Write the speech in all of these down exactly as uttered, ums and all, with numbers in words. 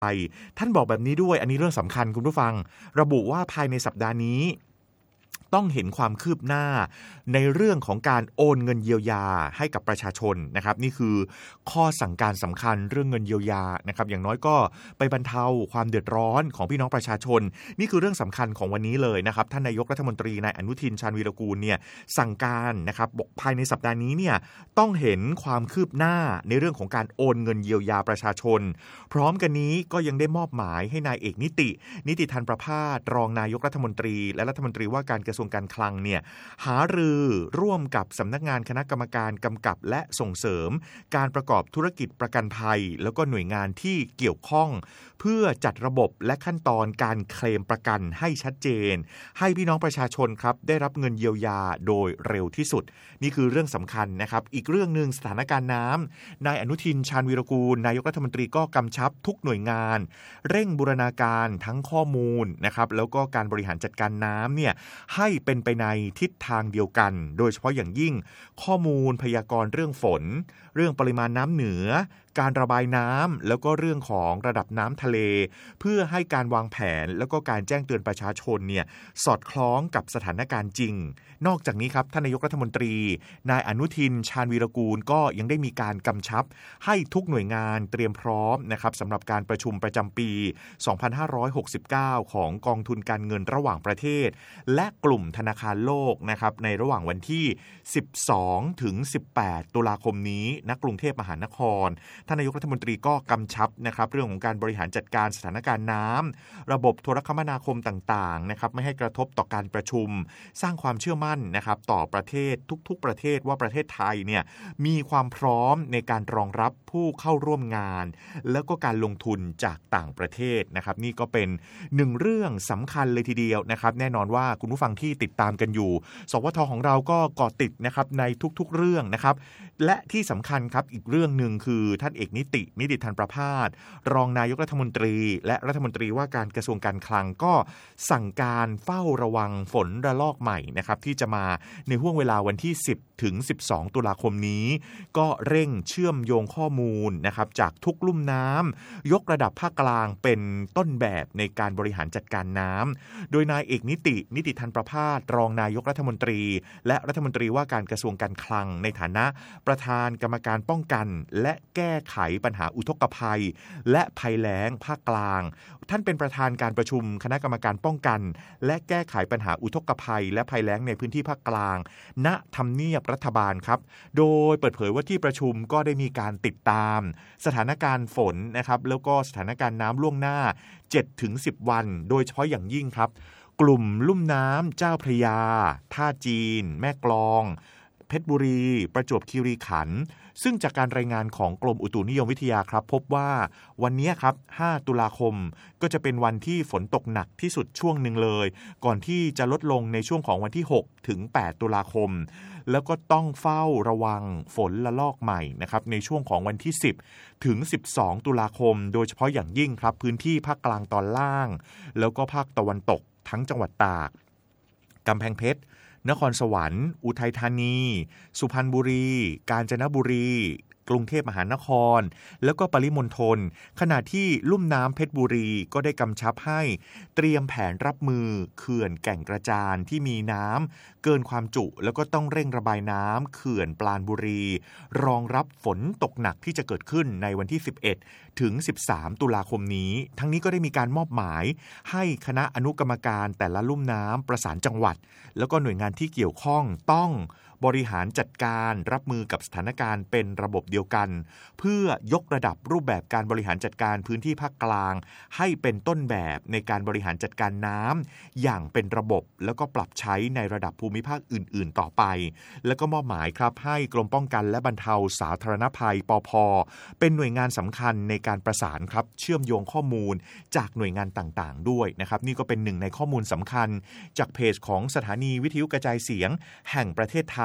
ท่านบอกแบบนี้ด้วยอันนี้เรื่องสำคัญคุณผู้ฟังระบุว่าภายในสัปดาห์นี้ต้องเห็นความคืบหน้าในเรื่องของการโอนเงินเยียวยาให้กับประชาชนนะครับนี่คือข้อสั่งการสำคัญเรื่องเงินเยียวยานะครับอย่างน้อยก็ไปบรรเทาความเดือดร้อนของพี่น้องประชาชนนี่คือเรื่องสำคัญของวันนี้เลยนะครับท่านนายกรัฐมนตรีนายอนุทินชาญวีรกูลเนี่ยสั่งการนะครับบอกภายในสัปดาห์นี้เนี่ยต้องเห็นความคืบหน้าในเรื่องของการโอนเงินเยียวยาประชาชนพร้อมกันนี้ก็ยังได้มอบหมายให้นายเอกนิตินิติธันประภาสรองนายกรัฐมนตรีและรัฐมนตรีว่าการกระทรวงการคลังเนี่ยหารือร่วมกับสำนักงานคณะกรรมการกำกับและส่งเสริมการประกอบธุรกิจประกันภัยแล้วก็หน่วยงานที่เกี่ยวข้องเพื่อจัดระบบและขั้นตอนการเคลมประกันให้ชัดเจนให้พี่น้องประชาชนครับได้รับเงินเยียวยาโดยเร็วที่สุดนี่คือเรื่องสำคัญนะครับอีกเรื่องนึงสถานการณ์น้ำนายอนุทินชาญวีรกูลนายกรัฐมนตรีก็กำชับทุกหน่วยงานเร่งบูรณาการทั้งข้อมูลนะครับแล้วก็การบริหารจัดการน้ำเนี่ยให้เป็นไปในทิศทางเดียวกันโดยเฉพาะอย่างยิ่งข้อมูลพยากรณ์เรื่องฝนเรื่องปริมาณน้ำเหนือการระบายน้ำแล้วก็เรื่องของระดับน้ำทะเลเพื่อให้การวางแผนแล้วก็การแจ้งเตือนประชาชนเนี่ยสอดคล้องกับสถานการณ์จริงนอกจากนี้ครับท่านนายกรัฐมนตรีนายอนุทินชาญวีรกูลก็ยังได้มีการกำชับให้ทุกหน่วยงานเตรียมพร้อมนะครับสำหรับการประชุมประจำปีสองพันห้าร้อยหกสิบเก้าของกองทุนการเงินระหว่างประเทศและกลุ่มธนาคารโลกนะครับในระหว่างวันที่สิบสองถึงสิบแปดตุลาคมนี้ณกรุงเทพมหานครท่านนายกรัฐมนตรีก็กำชับนะครับเรื่องของการบริหารจัดการสถานการณ์น้ำระบบโทรคมนาคมต่างๆนะครับไม่ให้กระทบต่อการประชุมสร้างความเชื่อมั่นนะครับต่อประเทศทุกๆประเทศว่าประเทศไทยเนี่ยมีความพร้อมในการรองรับผู้เข้าร่วมงานแล้วก็การลงทุนจากต่างประเทศนะครับนี่ก็เป็นหนึ่งเรื่องสำคัญเลยทีเดียวนะครับแน่นอนว่าคุณผู้ฟังที่ติดตามกันอยู่สวทของเราก็เกาะติดนะครับในทุกๆเรื่องนะครับและที่สำคัญครับอีกเรื่องนึงคือท่านเอกนิตินิติธันประภาสรองนายกรัฐมนตรีและรัฐมนตรีว่าการกระทรวงการคลังก็สั่งการเฝ้าระวังฝนระลอกใหม่นะครับที่จะมาในห่วงเวลาวันที่สิบถึงสิบสองตุลาคมนี้ก็เร่งเชื่อมโยงข้อมูลนะครับจากทุกลุ่มน้ำยกระดับภาคกลางเป็นต้นแบบในการบริหารจัดการน้ำโดยนายเอกนิตินิติธันประภาสรองนายกรัฐมนตรีและรัฐมนตรีว่าการกระทรวงการคลังในฐานะประธานกรรมการป้องกันและแก้ไขปัญหาอุทกภัยและภัยแล้งภาคกลางท่านเป็นประธานการประชุมคณะกรรมการป้องกันและแก้ไขปัญหาอุทกภัยและภัยแล้งในพื้นที่ภาคกลางณทำเนียบรัฐบาลครับโดยเปิดเผยว่าที่ประชุมก็ได้มีการติดตามสถานการณ์ฝนนะครับแล้วก็สถานการณ์น้ำล่วงหน้า เจ็ดถึงสิบ วันโดยเฉพาะอย่างยิ่งครับกลุ่มลุ่มน้ำเจ้าพระยาท่าจีนแม่กลองเพชรบุรีประจวบคีรีขันธ์ซึ่งจากการรายงานของกรมอุตุนิยมวิทยาครับพบว่าวันนี้ครับห้าตุลาคมก็จะเป็นวันที่ฝนตกหนักที่สุดช่วงหนึ่งเลยก่อนที่จะลดลงในช่วงของวันที่หกถึงแปดตุลาคมแล้วก็ต้องเฝ้าระวังฝนระลอกใหม่นะครับในช่วงของวันที่สิบถึงสิบสองตุลาคมโดยเฉพาะอย่างยิ่งครับพื้นที่ภาคกลางตอนล่างแล้วก็ภาคตะวันตกทั้งจังหวัดตากกำแพงเพชรนครสวรรค์อุทัยธานีสุพรรณบุรีกาญจนบุรีกรุงเทพมหานครแล้วก็ปริมณฑลขณะที่ลุ่มน้ำเพชรบุรีก็ได้กำชับให้เตรียมแผนรับมือเขื่อนแก่งกระจานที่มีน้ำเกินความจุแล้วก็ต้องเร่งระบายน้ำเขื่อนปราณบุรีรองรับฝนตกหนักที่จะเกิดขึ้นในวันที่สิบเอ็ดถึงสิบสามตุลาคมนี้ทั้งนี้ก็ได้มีการมอบหมายให้คณะอนุกรรมการแต่ละลุ่มน้ำประสานจังหวัดแล้วก็หน่วยงานที่เกี่ยวข้องต้องบริหารจัดการรับมือกับสถานการณ์เป็นระบบเดียวกันเพื่อยกระดับรูปแบบการบริหารจัดการพื้นที่ภาคกลางให้เป็นต้นแบบในการบริหารจัดการน้ำอย่างเป็นระบบแล้วก็ปรับใช้ในระดับภูมิภาคอื่นๆต่อไปแล้วก็มอบหมายครับให้กรมป้องกันและบรรเทาสาธารณภัยปภ.เป็นหน่วยงานสำคัญในการประสานครับเชื่อมโยงข้อมูลจากหน่วยงานต่างๆด้วยนะครับนี่ก็เป็นหนึ่งในข้อมูลสำคัญจากเพจของสถานีวิทยุกระจายเสียงแห่งประเทศไทย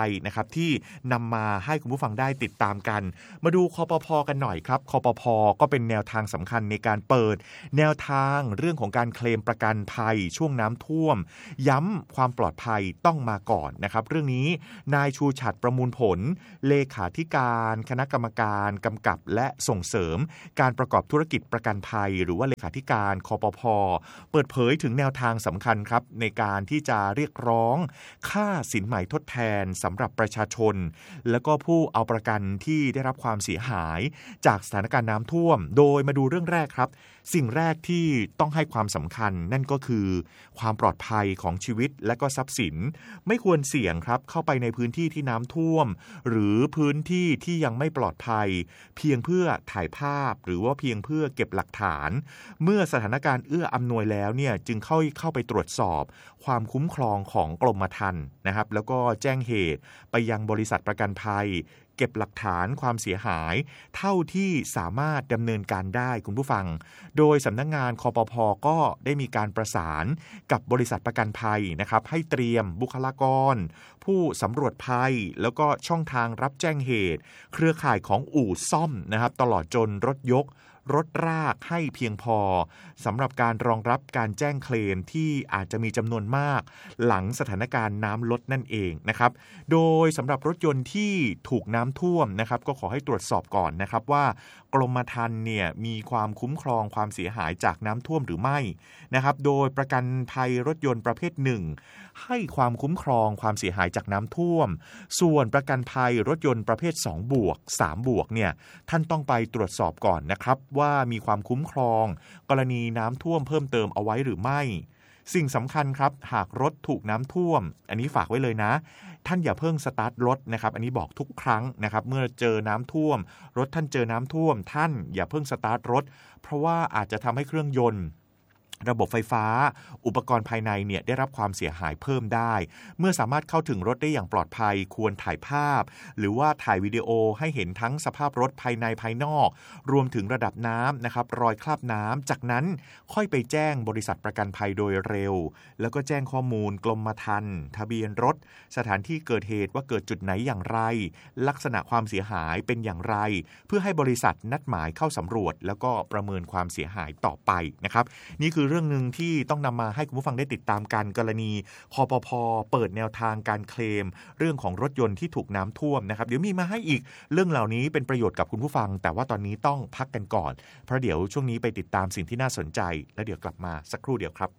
นะครับที่นำมาให้คุณผู้ฟังได้ติดตามกันมาดูคปภ.กันหน่อยครับคปภ.ก็เป็นแนวทางสำคัญในการเปิดแนวทางเรื่องของการเคลมประกันภัยช่วงน้ำท่วมย้ำความปลอดภัยต้องมาก่อนนะครับเรื่องนี้นายชูฉัตรประมูลผลเลขาธิการคณะกรรมการกำกับและส่งเสริมการประกอบธุรกิจประกันภัยหรือว่าเลขาธิการคปภ.เปิดเผยถึงแนวทางสำคัญครับในการที่จะเรียกร้องค่าสินไหมทดแทนสำหรับประชาชนแล้วก็ผู้เอาประกันที่ได้รับความเสียหายจากสถานการณ์น้ำท่วมโดยมาดูเรื่องแรกครับสิ่งแรกที่ต้องให้ความสำคัญนั่นก็คือความปลอดภัยของชีวิตและก็ทรัพย์สินไม่ควรเสี่ยงครับเข้าไปในพื้นที่ที่น้ำท่วมหรือพื้นที่ที่ยังไม่ปลอดภัยเพียงเพื่อถ่ายภาพหรือว่าเพียงเพื่อเก็บหลักฐานเมื่อสถานการณ์เอื้ออำนวยแล้วเนี่ยจึงเข้าเข้าไปตรวจสอบความคุ้มครองของกรมธรรม์นะครับแล้วก็แจ้งเหตุไปยังบริษัทประกันภัยเก็บหลักฐานความเสียหายเท่าที่สามารถดำเนินการได้คุณผู้ฟังโดยสำนักงานคปภ.ก็ได้มีการประสานกับบริษัทประกันภัยนะครับให้เตรียมบุคลากรผู้สำรวจภัยแล้วก็ช่องทางรับแจ้งเหตุเครือข่ายของอู่ซ่อมนะครับตลอดจนรถยกรถรากให้เพียงพอสำหรับการรองรับการแจ้งเคลมที่อาจจะมีจำนวนมากหลังสถานการณ์น้ำลดนั่นเองนะครับโดยสำหรับรถยนต์ที่ถูกน้ำท่วมนะครับก็ขอให้ตรวจสอบก่อนนะครับว่ากรมธรรม์เนี่ยมีความคุ้มครองความเสียหายจากน้ำท่วมหรือไม่นะครับโดยประกันภัยรถยนต์ประเภทหนึ่งให้ความคุ้มครองความเสียหายจากน้ำท่วมส่วนประกันภัยรถยนต์ประเภทสองบวกสามบวกเนี่ยท่านต้องไปตรวจสอบก่อนนะครับว่ามีความคุ้มครองกรณีน้ำท่วมเพิ่มเติมเอาไว้หรือไม่สิ่งสำคัญครับหากรถถูกน้ำท่วมอันนี้ฝากไว้เลยนะท่านอย่าเพิ่งสตาร์ทรถนะครับอันนี้บอกทุกครั้งนะครับเมื่อเจอน้ำท่วมรถท่านเจอน้ำท่วมท่านอย่าเพิ่งสตาร์ทรถเพราะว่าอาจจะทำให้เครื่องยนต์ระบบไฟฟ้าอุปกรณ์ภายในเนี่ยได้รับความเสียหายเพิ่มได้เมื่อสามารถเข้าถึงรถได้อย่างปลอดภัยควรถ่ายภาพหรือว่าถ่ายวิดีโอให้เห็นทั้งสภาพรถภายในภายนอกรวมถึงระดับน้ำนะครับรอยคราบน้ำจากนั้นค่อยไปแจ้งบริษัทประกันภัยโดยเร็วแล้วก็แจ้งข้อมูลกรมธรรม์ทะเบียนรถสถานที่เกิดเหตุว่าเกิดจุดไหนอย่างไรลักษณะความเสียหายเป็นอย่างไรเพื่อให้บริษัทนัดหมายเข้าสำรวจแล้วก็ประเมินความเสียหายต่อไปนะครับนี่คือเรื่องนึงที่ต้องนำมาให้คุณผู้ฟังได้ติดตามกันกรณีคปภ.เปิดแนวทางการเคลมเรื่องของรถยนต์ที่ถูกน้ำท่วมนะครับเดี๋ยวมีมาให้อีกเรื่องเหล่านี้เป็นประโยชน์กับคุณผู้ฟังแต่ว่าตอนนี้ต้องพักกันก่อนเพราะเดี๋ยวช่วงนี้ไปติดตามสิ่งที่น่าสนใจแล้วเดี๋ยวกลับมาสักครู่เดียวครับ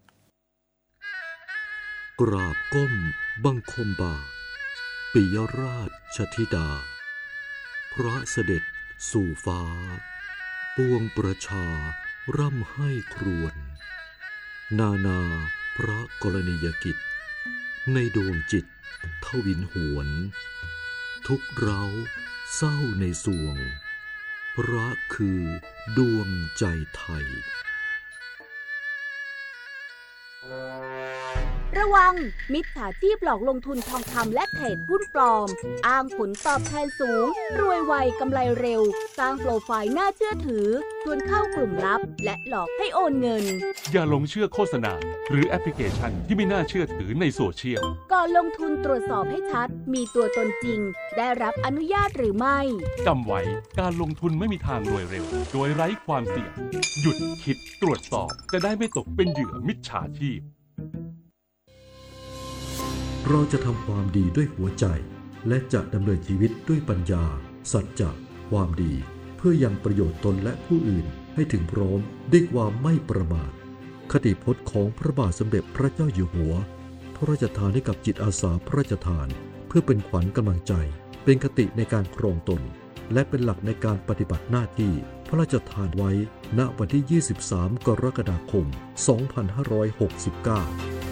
กราบก้มบังคมบาทปิยราชธิดาพระเสด็จสู่ฟ้าปวงประชาร่ำให้ครวญนานาพระกรณียกิจในดวงจิตทวินหวนทุกเร้าเศร้าในสวงพระคือดวงใจไทยระวังมิจฉาชีพหลอกลงทุนทองคำและเทรดหุ้นปลอมอ้างผลตอบแทนสูงรวยไวกำไรเร็วสร้างโปรไฟล์น่าเชื่อถือชวนเข้ากลุ่มลับและหลอกให้โอนเงินอย่าหลงเชื่อโฆษณาหรือแอปพลิเคชันที่ไม่น่าเชื่อถือในโซเชียลก่อนลงทุนตรวจสอบให้ชัดมีตัวตนจริงได้รับอนุญาตหรือไม่จำไว้การลงทุนไม่มีทางรวยเร็วโดยไร้ความเสี่ยงหยุดคิดตรวจสอบจะได้ไม่ตกเป็นเหยื่อมิจฉาชีพเราจะทำความดีด้วยหัวใจและจะดำเนินชีวิตด้วยปัญญาสัจจะความดีเพื่อยังประโยชน์ตนและผู้อื่นให้ถึงพร้อมด้วยความไม่ประมาทคติพจน์ของพระบาทสมเด็จพระเจ้าอยู่หัวพระราชทานให้กับจิตอาสาพระราชทานเพื่อเป็นขวัญกำลังใจเป็นคติในการครองตนและเป็นหลักในการปฏิบัติหน้าที่พระราชทานไว้ณวันที่ยี่สิบสามกรกฎาคมสองพันห้าร้อยหกสิบเก้า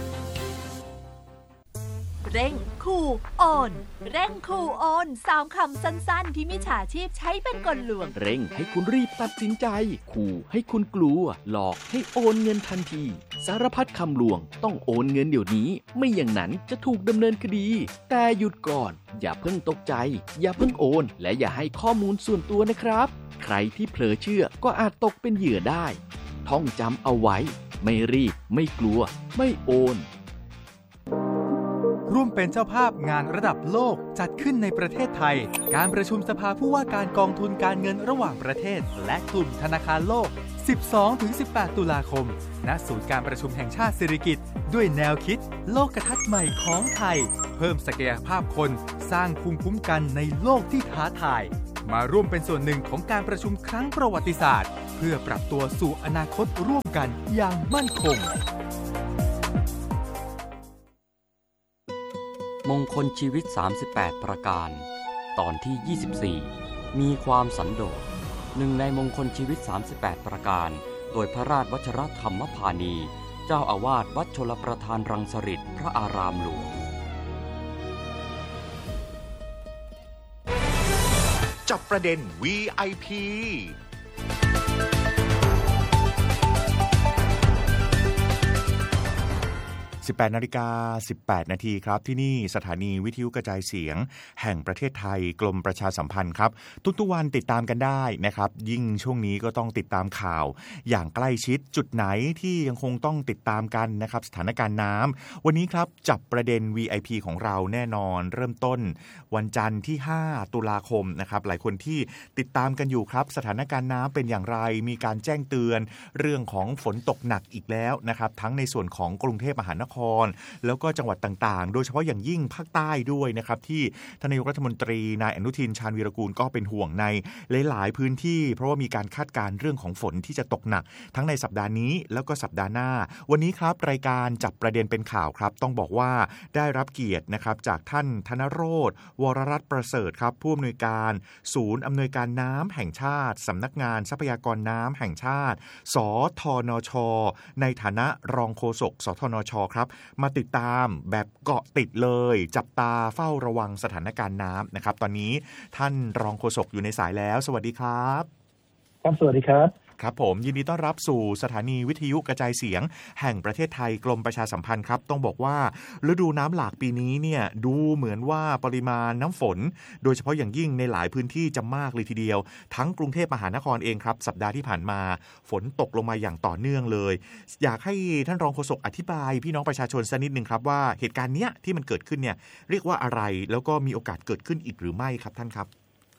เร่งขู่โอนเร่งขู่โอนสามคำสั้นๆที่มิจฉาชีพใช้เป็นกลลวงเร่งให้คุณรีบตัดสินใจขู่ให้คุณกลัวหลอกให้โอนเงินทันทีสารพัดคำลวงต้องโอนเงินเดี๋ยวนี้ไม่อย่างนั้นจะถูกดำเนินคดีแต่หยุดก่อนอย่าเพิ่งตกใจอย่าเพิ่งโอนและอย่าให้ข้อมูลส่วนตัวนะครับใครที่เผลอเชื่อก็อาจตกเป็นเหยื่อได้ท่องจำเอาไว้ไม่รีบไม่กลัวไม่โอนร่วมเป็นเจ้าภาพงานระดับโลกจัดขึ้นในประเทศไทยการประชุมสภาผู้ว่าการกองทุนการเงินระหว่างประเทศและกลุ่มธนาคารโลก สิบสองถึงสิบแปด ตุลาคมณศูนย์การประชุมแห่งชาติสิริกิติ์ด้วยแนวคิดโลกทัศน์ใหม่ของไทยเพิ่มศักยภาพคนสร้างภูมิคุ้มกันในโลกที่ท้าทายมาร่วมเป็นส่วนหนึ่งของการประชุมครั้งประวัติศาสตร์เพื่อปรับตัวสู่อนาคตร่วมกันอย่างมั่นคงมงคลชีวิตสามสิบแปดประการตอนที่ยี่สิบสี่มีความสันโดษหนึ่งในมงคลชีวิตสามสิบแปดประการโดยพระราชวชรธรรมพานีเจ้าอาวาสวัดชลประทานรังสฤษฎ์พระอารามหลวงจับประเด็น วี ไอ พี สิบแปดนาฬิกาสิบแปดนาทีครับที่นี่สถานีวิทยุกระจายเสียงแห่งประเทศไทยกรมประชาสัมพันธ์ครับทุกๆวันติดตามกันได้นะครับยิ่งช่วงนี้ก็ต้องติดตามข่าวอย่างใกล้ชิดจุดไหนที่ยังคงต้องติดตามกันนะครับสถานการณ์น้ำวันนี้ครับจับประเด็น วี ไอ พี ของเราแน่นอนเริ่มต้นวันจันทร์ที่ห้าตุลาคมนะครับหลายคนที่ติดตามกันอยู่ครับสถานการณ์น้ำเป็นอย่างไรมีการแจ้งเตือนเรื่องของฝนตกหนักอีกแล้วนะครับทั้งในส่วนของกรุงเทพมหานครแล้วก็จังหวัดต่างๆโดยเฉพาะอย่างยิ่งภาคใต้ด้วยนะครับที่ท่านนายกรัฐมนตรีนายอนุทินชาญวีรกูลก็เป็นห่วงในหลายๆพื้นที่เพราะว่ามีการคาดการณ์เรื่องของฝนที่จะตกหนักทั้งในสัปดาห์นี้แล้วก็สัปดาห์หน้าวันนี้ครับรายการจับประเด็นเป็นข่าวครับต้องบอกว่าได้รับเกียรตินะครับจากท่านธนโรจน์วรรัตน์ประเสริฐครับผู้อำนวยการศูนย์อำนวยการน้ำแห่งชาติสำนักงานทรัพยากรน้ำแห่งชาติสทนช.ในฐานะรองโฆษกสทนช.ครับมาติดตามแบบเกาะติดเลยจับตาเฝ้าระวังสถานการณ์น้ำนะครับตอนนี้ท่านรองโฆษกอยู่ในสายแล้วสวัสดีครับครับสวัสดีครับครับผมยินดีต้อนรับสู่สถานีวิทยุกระจายเสียงแห่งประเทศไทยกรมประชาสัมพันธ์ครับต้องบอกว่าฤดูน้ำหลากปีนี้เนี่ยดูเหมือนว่าปริมาณน้ำฝนโดยเฉพาะอย่างยิ่งในหลายพื้นที่จะมากเลยทีเดียวทั้งกรุงเทพมหานครเองครับสัปดาห์ที่ผ่านมาฝนตกลงมาอย่างต่อเนื่องเลยอยากให้ท่านรองโฆษกอธิบายพี่น้องประชาชนสักนิดนึงครับว่าเหตุการณ์เนี้ยที่มันเกิดขึ้นเนี่ยเรียกว่าอะไรแล้วก็มีโอกาสเกิดขึ้นอีกหรือไม่ครับท่านครับ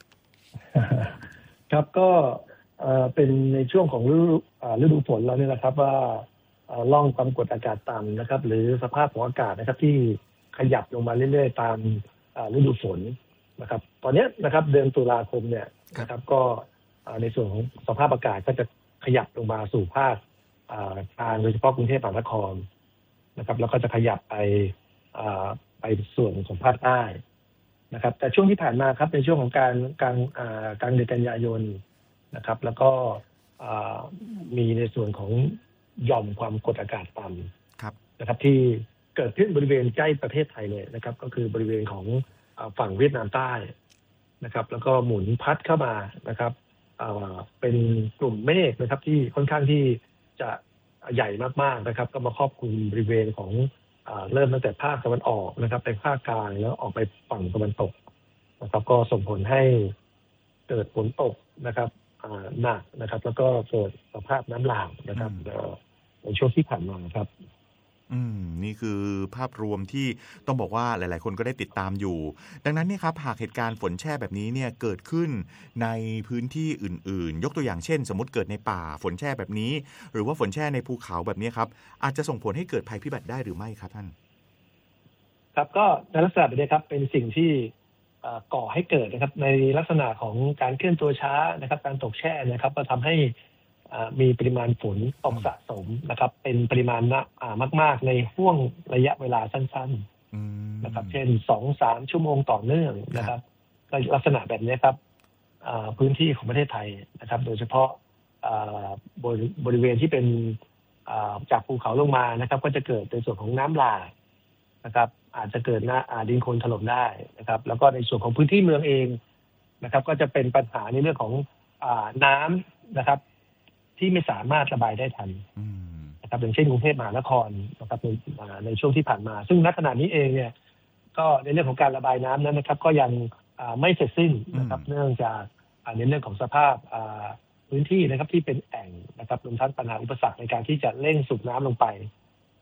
ครับก็เป็นในช่วงของฤดูฤดูฝนแล้วเนี่ยนะครับว่าร่องความกดอากาศต่ำนะครับหรือสภาพของอากาศนะครับที่ขยับลงมาเรื่อยๆตามฤดูฝนนะครับตอนนี้นะครับเดือนตุลาคมเนี่ยนะครับก็ในส่วนของสภาพอากาศก็จะขยับลงมาสู่ภาคกลางโดยเฉพาะกรุงเทพมหานครนะครับแล้วก็จะขยับไปไปส่วนของภาคใต้นะครับแต่ช่วงที่ผ่านมาครับในช่วงของการกลางกลางเดือนกันยายนนะครับแล้วก็มีในส่วนของหย่อมความกดอากาศต่ำนะครับที่เกิดขึ้นบริเวณใกล้ประเทศไทยเลยนะครับก็คือบริเวณของฝั่งเวียดนามใต้นะครับแล้วก็หมุนพัดเข้ามานะครับเป็นกลุ่มเมฆนะครับที่ค่อนข้างที่จะใหญ่มากๆนะครับก็มาครอบคลุมบริเวณของเริ่มตั้งแต่ภาคตะวันออกนะครับไปภาคกลางแล้วออกไปฝั่งตะวันตกนะครับก็ส่งผลให้เกิดฝนตกนะครับหนักนะครับแล้วก็เกิดสภาพน้ำหลากนะครับในช่วงที่ผ่านมาครับอืมนี่คือภาพรวมที่ต้องบอกว่าหลายๆคนก็ได้ติดตามอยู่ดังนั้นเนี่ยครับหากเหตุการณ์ฝนแช่แบบนี้เนี่ยเกิดขึ้นในพื้นที่อื่นๆยกตัวอย่างเช่นสมมติเกิดในป่าฝนแช่แบบนี้หรือว่าฝนแช่ในภูเขาแบบนี้ครับอาจจะส่งผลให้เกิดภัยพิบัติได้หรือไม่ครับท่านครับก็ในลักษณะแบบนี้ครับเป็นสิ่งที่ก่อให้เกิดนะครับในลักษณะของการเคลื่อนตัวช้านะครับการตกแช่นะครับก็ทำให้มีปริมาณฝนตกสะสมนะครับเป็นปริมาณมากๆในห่วงระยะเวลาสั้นๆนะครับเช่น สองถึงสาม ชั่วโมงต่อเนื่องนะครับลักษณะแบบนี้ครับพื้นที่ของประเทศไทยนะครับโดยเฉพาะบริเวณที่เป็นจากภูเขาลงมานะครับก็จะเกิดในส่วนของน้ำหลากนะครับอาจจะเกิดน้ำดินโคลนถล่มได้นะครับแล้วก็ในส่วนของพื้นที่เมืองเองนะครับก็จะเป็นปัญหาในเรื่องของน้ำนะครับที่ไม่สามารถระบายได้ทันนะครับอย่างเช่นกรุงเทพมหานครนะครับในในช่วงที่ผ่านมาซึ่งณขณะนี้เองเนี่ยก็ในเรื่องของการระบายน้ำนั้นนะครับก็ยังไม่เสร็จสิ้นนะครับเนื่องจากในเรื่องของสภาพพื้นที่นะครับที่เป็นแอ่งนะครับรวมทั้งปัญหาอุปสรรคในการที่จะเร่งสูบน้ำลงไป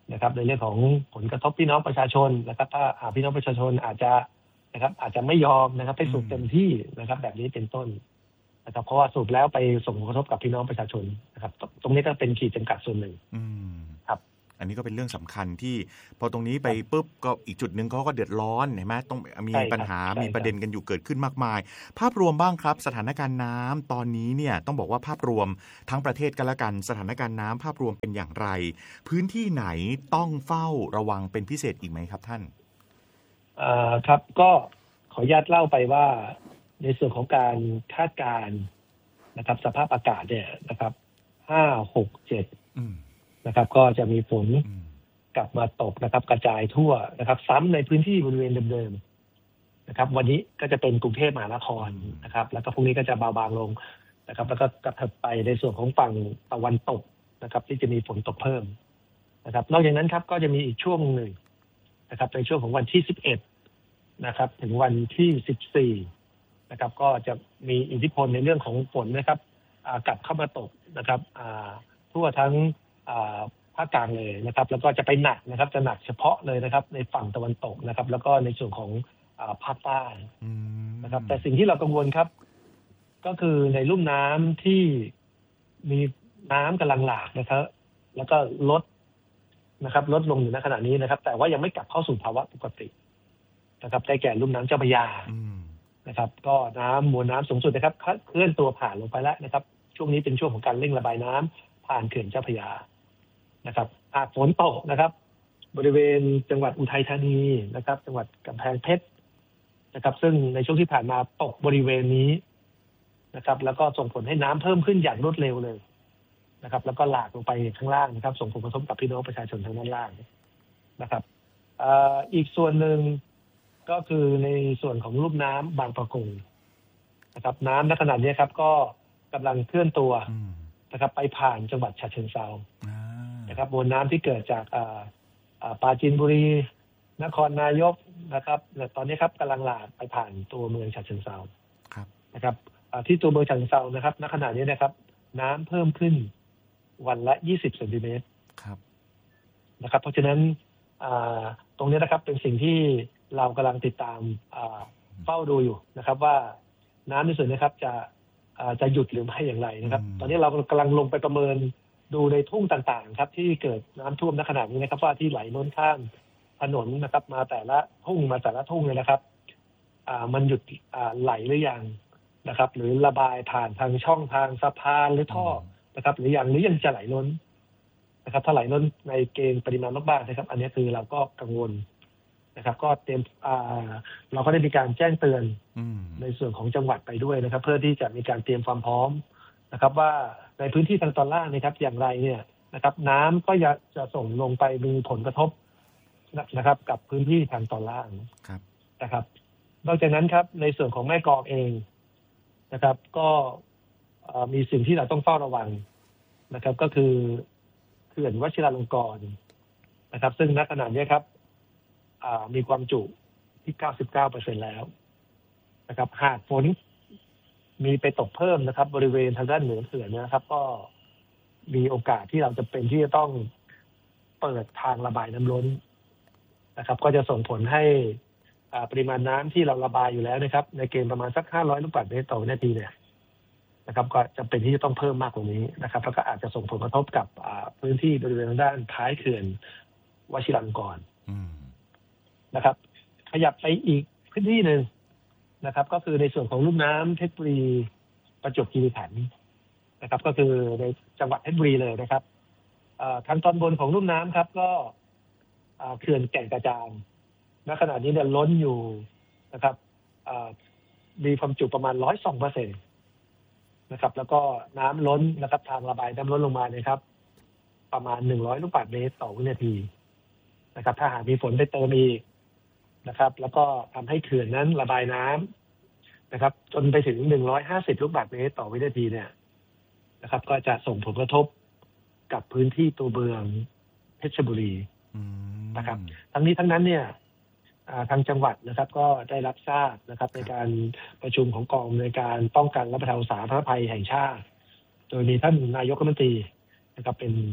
นะครับในเรื่องของผลกระทบพี่น้องประชาชนนะครับถ้าหากพี่น้องประชาชนอาจจะนะครับอาจจะไม่ยอมนะครับไปสูบเต็มที่นะครับแบบนี้เป็นต้นนะครับเพราะว่าสูบแล้วไปส่งผลกระทบกับพี่น้องประชาชนนะครับตรงนี้ก็เป็นขีดจำกัดส่วนหนึ่งครับอันนี้ก็เป็นเรื่องสำคัญที่พอตรงนี้ไปปุ๊บก็อีกจุดหนึ่งเขาก็เดือดร้อนเห็นไหมต้องมีปัญหามีประเด็นกันอยู่เกิดขึ้นมากมายภาพรวมบ้างครับสถานการณ์น้ำตอนนี้เนี่ยต้องบอกว่าภาพรวมทั้งประเทศกันละกันสถานการณ์น้ำภาพรวมเป็นอย่างไรพื้นที่ไหนต้องเฝ้าระวังเป็นพิเศษอีกไหมครับท่านอ่าครับก็ขออนุญาตเล่าไปว่าในส่วนของการคาดการณ์นะครับสภาพอากาศเนี่ยนะครับห้า หก เจ็ดนะครับก็จะมีฝนกลับมาตกนะครับกระจายทั่วนะครับซ้ำในพื้นที่บริเวณเดิมๆนะครับวันนี้ก็จะเป็นกรุงเทพมหานครนะครับแล้วก็พรุ่งนี้ก็จะเบาบางลงนะครับแล้วก็กระเถิบไปในส่วนของฝั่งตะวันตกนะครับที่จะมีฝนตกเพิ่มนะครับนอกจากนั้นครับก็จะมีอีกช่วงหนึ่งนะครับในช่วงของวันที่สิบเอ็ดนะครับถึงวันที่สิบสี่นะครับก็จะมีอิทธิพลในเรื่องของฝนนะครับกลับเข้ามาตกนะครับทั่วทั้งภาคกลางเลยนะครับแล้วก็จะไปหนักนะครับจะหนักเฉพาะเลยนะครับในฝั่งตะวันตกนะครับแล้วก็ในส่วนของภาคใต้นะครับแต่สิ่งที่เรากังวลครับก็คือในลุ่มน้ำที่มีน้ำกำลังหลากนะครับแล้วก็ลดนะครับลดลงอยู่ในขณะนี้นะครับแต่ว่ายังไม่กลับเข้าสู่ภาวะปกตินะครับได้แก่ลุ่มน้ำเจ้าพระยานะครับก็น้ำมวลน้ำสูงสุดนะครับเคลื่อนตัวผ่านลงไปแล้วนะครับช่วงนี้เป็นช่วงของการเร่งระบายน้ำผ่านเขื่อนเจ้าพระยานะครับหากฝนตกนะครับบริเวณจังหวัดอุทัยธานีนะครับจังหวัดกำแพงเพชรนะครับซึ่งในช่วงที่ผ่านมาตกบริเวณนี้นะครับแล้วก็ส่งผลให้น้ำเพิ่มขึ้นอย่างรวดเร็วเลยนะครับแล้วก็หลากลงไปข้างล่างนะครับส่งผลกระทบกับพี่น้องประชาชนทางด้านล่างนะครับอีกส่วนหนึ่งก็คือในส่วนของลุ่มน้ำบางปะกงนะครับน้ำณขณะนี้ครับก็กำลังเคลื่อนตัวนะครับไปผ่านจังหวัดฉะเชิงเทรานะครับมวลน้ำที่เกิดจากปราจีนบุรีนครนายกนะครับตอนนี้ครับกำลังหลากไปผ่านตัวเมืองฉะเชิงเทรานะครับที่ตัวเมืองฉะเชิงเทรานะครับณขณะนี้นะครับน้ำเพิ่มขึ้นวันละยี่สิบเซนติเมตรนะครับเพราะฉะนั้นตรงนี้นะครับเป็นสิ่งที่เรากำลังติดตามเฝ้าดูอยู่นะครับว่าน้ำในส่วนนี้ครับจะจะหยุดหรือไม่อย่างไรนะครับตอนนี้เรากำลังลงไปประเมินดูในทุ่งต่างๆครับที่เกิดน้ำท่วมณขณะนี้นะครับว่าที่ไหลล้นข้ามถนนนะครับมาแต่ละทุ่งมาแต่ละทุ่งเลยนะครับมันหยุดไหลหรือยังนะครับหรือระบายผ่านทางช่องทางสะพานหรือท่อนะครับหรือยังหรือยังจะไหลล้นนะครับถ้าไหลล้นในเกณฑ์ปริมาณมากๆนะครับอันนี้คือเราก็กังวลนะครับก็เตรียมเราก็ได้มีการแจ้งเตือนในส่วนของจังหวัดไปด้วยนะครับเพื่อที่จะมีการเตรียมความพร้อมนะครับว่าในพื้นที่ทางตอนล่างนะครับอย่างไรเนี่ยนะครับน้ำก็จะจะส่งลงไปมีผลกระทบนะครับกับพื้นที่ทางตอนล่างนะครับนอกจากนั้นครับในส่วนของแม่กลองเองนะครับก็มีสิ่งที่เราต้องเฝ้าระวังนะครับก็คือเขื่อนวชิราลงกรณ์นะครับซึ่งณขณะนี้ครับมีความจุที่ เก้าสิบเก้าเปอร์เซ็นต์ แล้วนะครับหากฝนมีไปตกเพิ่มนะครับบริเวณทางด้านเหนือเขื่อนนะครับก็มีโอกาสที่เราจะเป็นที่จะต้องเปิดทางระบายน้ำล้นนะครับก็จะส่งผลให้ปริมาณน้ำที่เราระบายอยู่แล้วนะครับในเกณฑ์ประมาณสักห้าร้อยลูกบาศก์เมตรต่อวินาทีเนี่ยนะครับก็จะเป็นที่จะต้องเพิ่มมากกว่านี้นะครับแล้วก็อาจจะส่งผลกระทบกับพื้นที่บริเวณทางด้านท้ายเขื่อนวชิราลงกรณ์นะครับขยับไปอีกพื้นที่หนึ่งนะครับก็คือในส่วนของลุ่มน้ำเพชรบุรีประจวบคีรีขันธ์นะครับก็คือในจังหวัดเพชรบุรีเลยนะครับทางตอนบนของลุ่มน้ำครับก็เขื่อนแก่งกระจานณขณะนี้เนี่ยล้นอยู่นะครับมีความจุประมาณ หนึ่งร้อยสองเปอร์เซ็นต์ นะครับแล้วก็น้ำล้นนะครับทางระบายน้ำล้นลงมานะครับประมาณหนึ่งร้อยลูกบาศก์เมตรต่อวินาทีนะครับถ้าหากมีฝนไปเติมอีกนะครับแล้วก็ทำให้เขื่อนนั้นระบายน้ำนะครับจนไปถึงหนึ่งร้อยห้าสิบลูกบาศก์เมตรต่อวินาทีเนี่ยนะครับก็จะส่งผลกระทบกับพื้นที่ตัวเมืองเพชรบุรีนะครับทั้งนี้ทั้งนั้นเนี่ยทางจังหวัดนะครับก็ได้รับทราบนะครับในการประชุมของกองในการป้องกันและบรรเทาสาธารณภัยแห่งชาติโดยมีท่านนายกรัฐมนตรีนะครับเป็นเป็น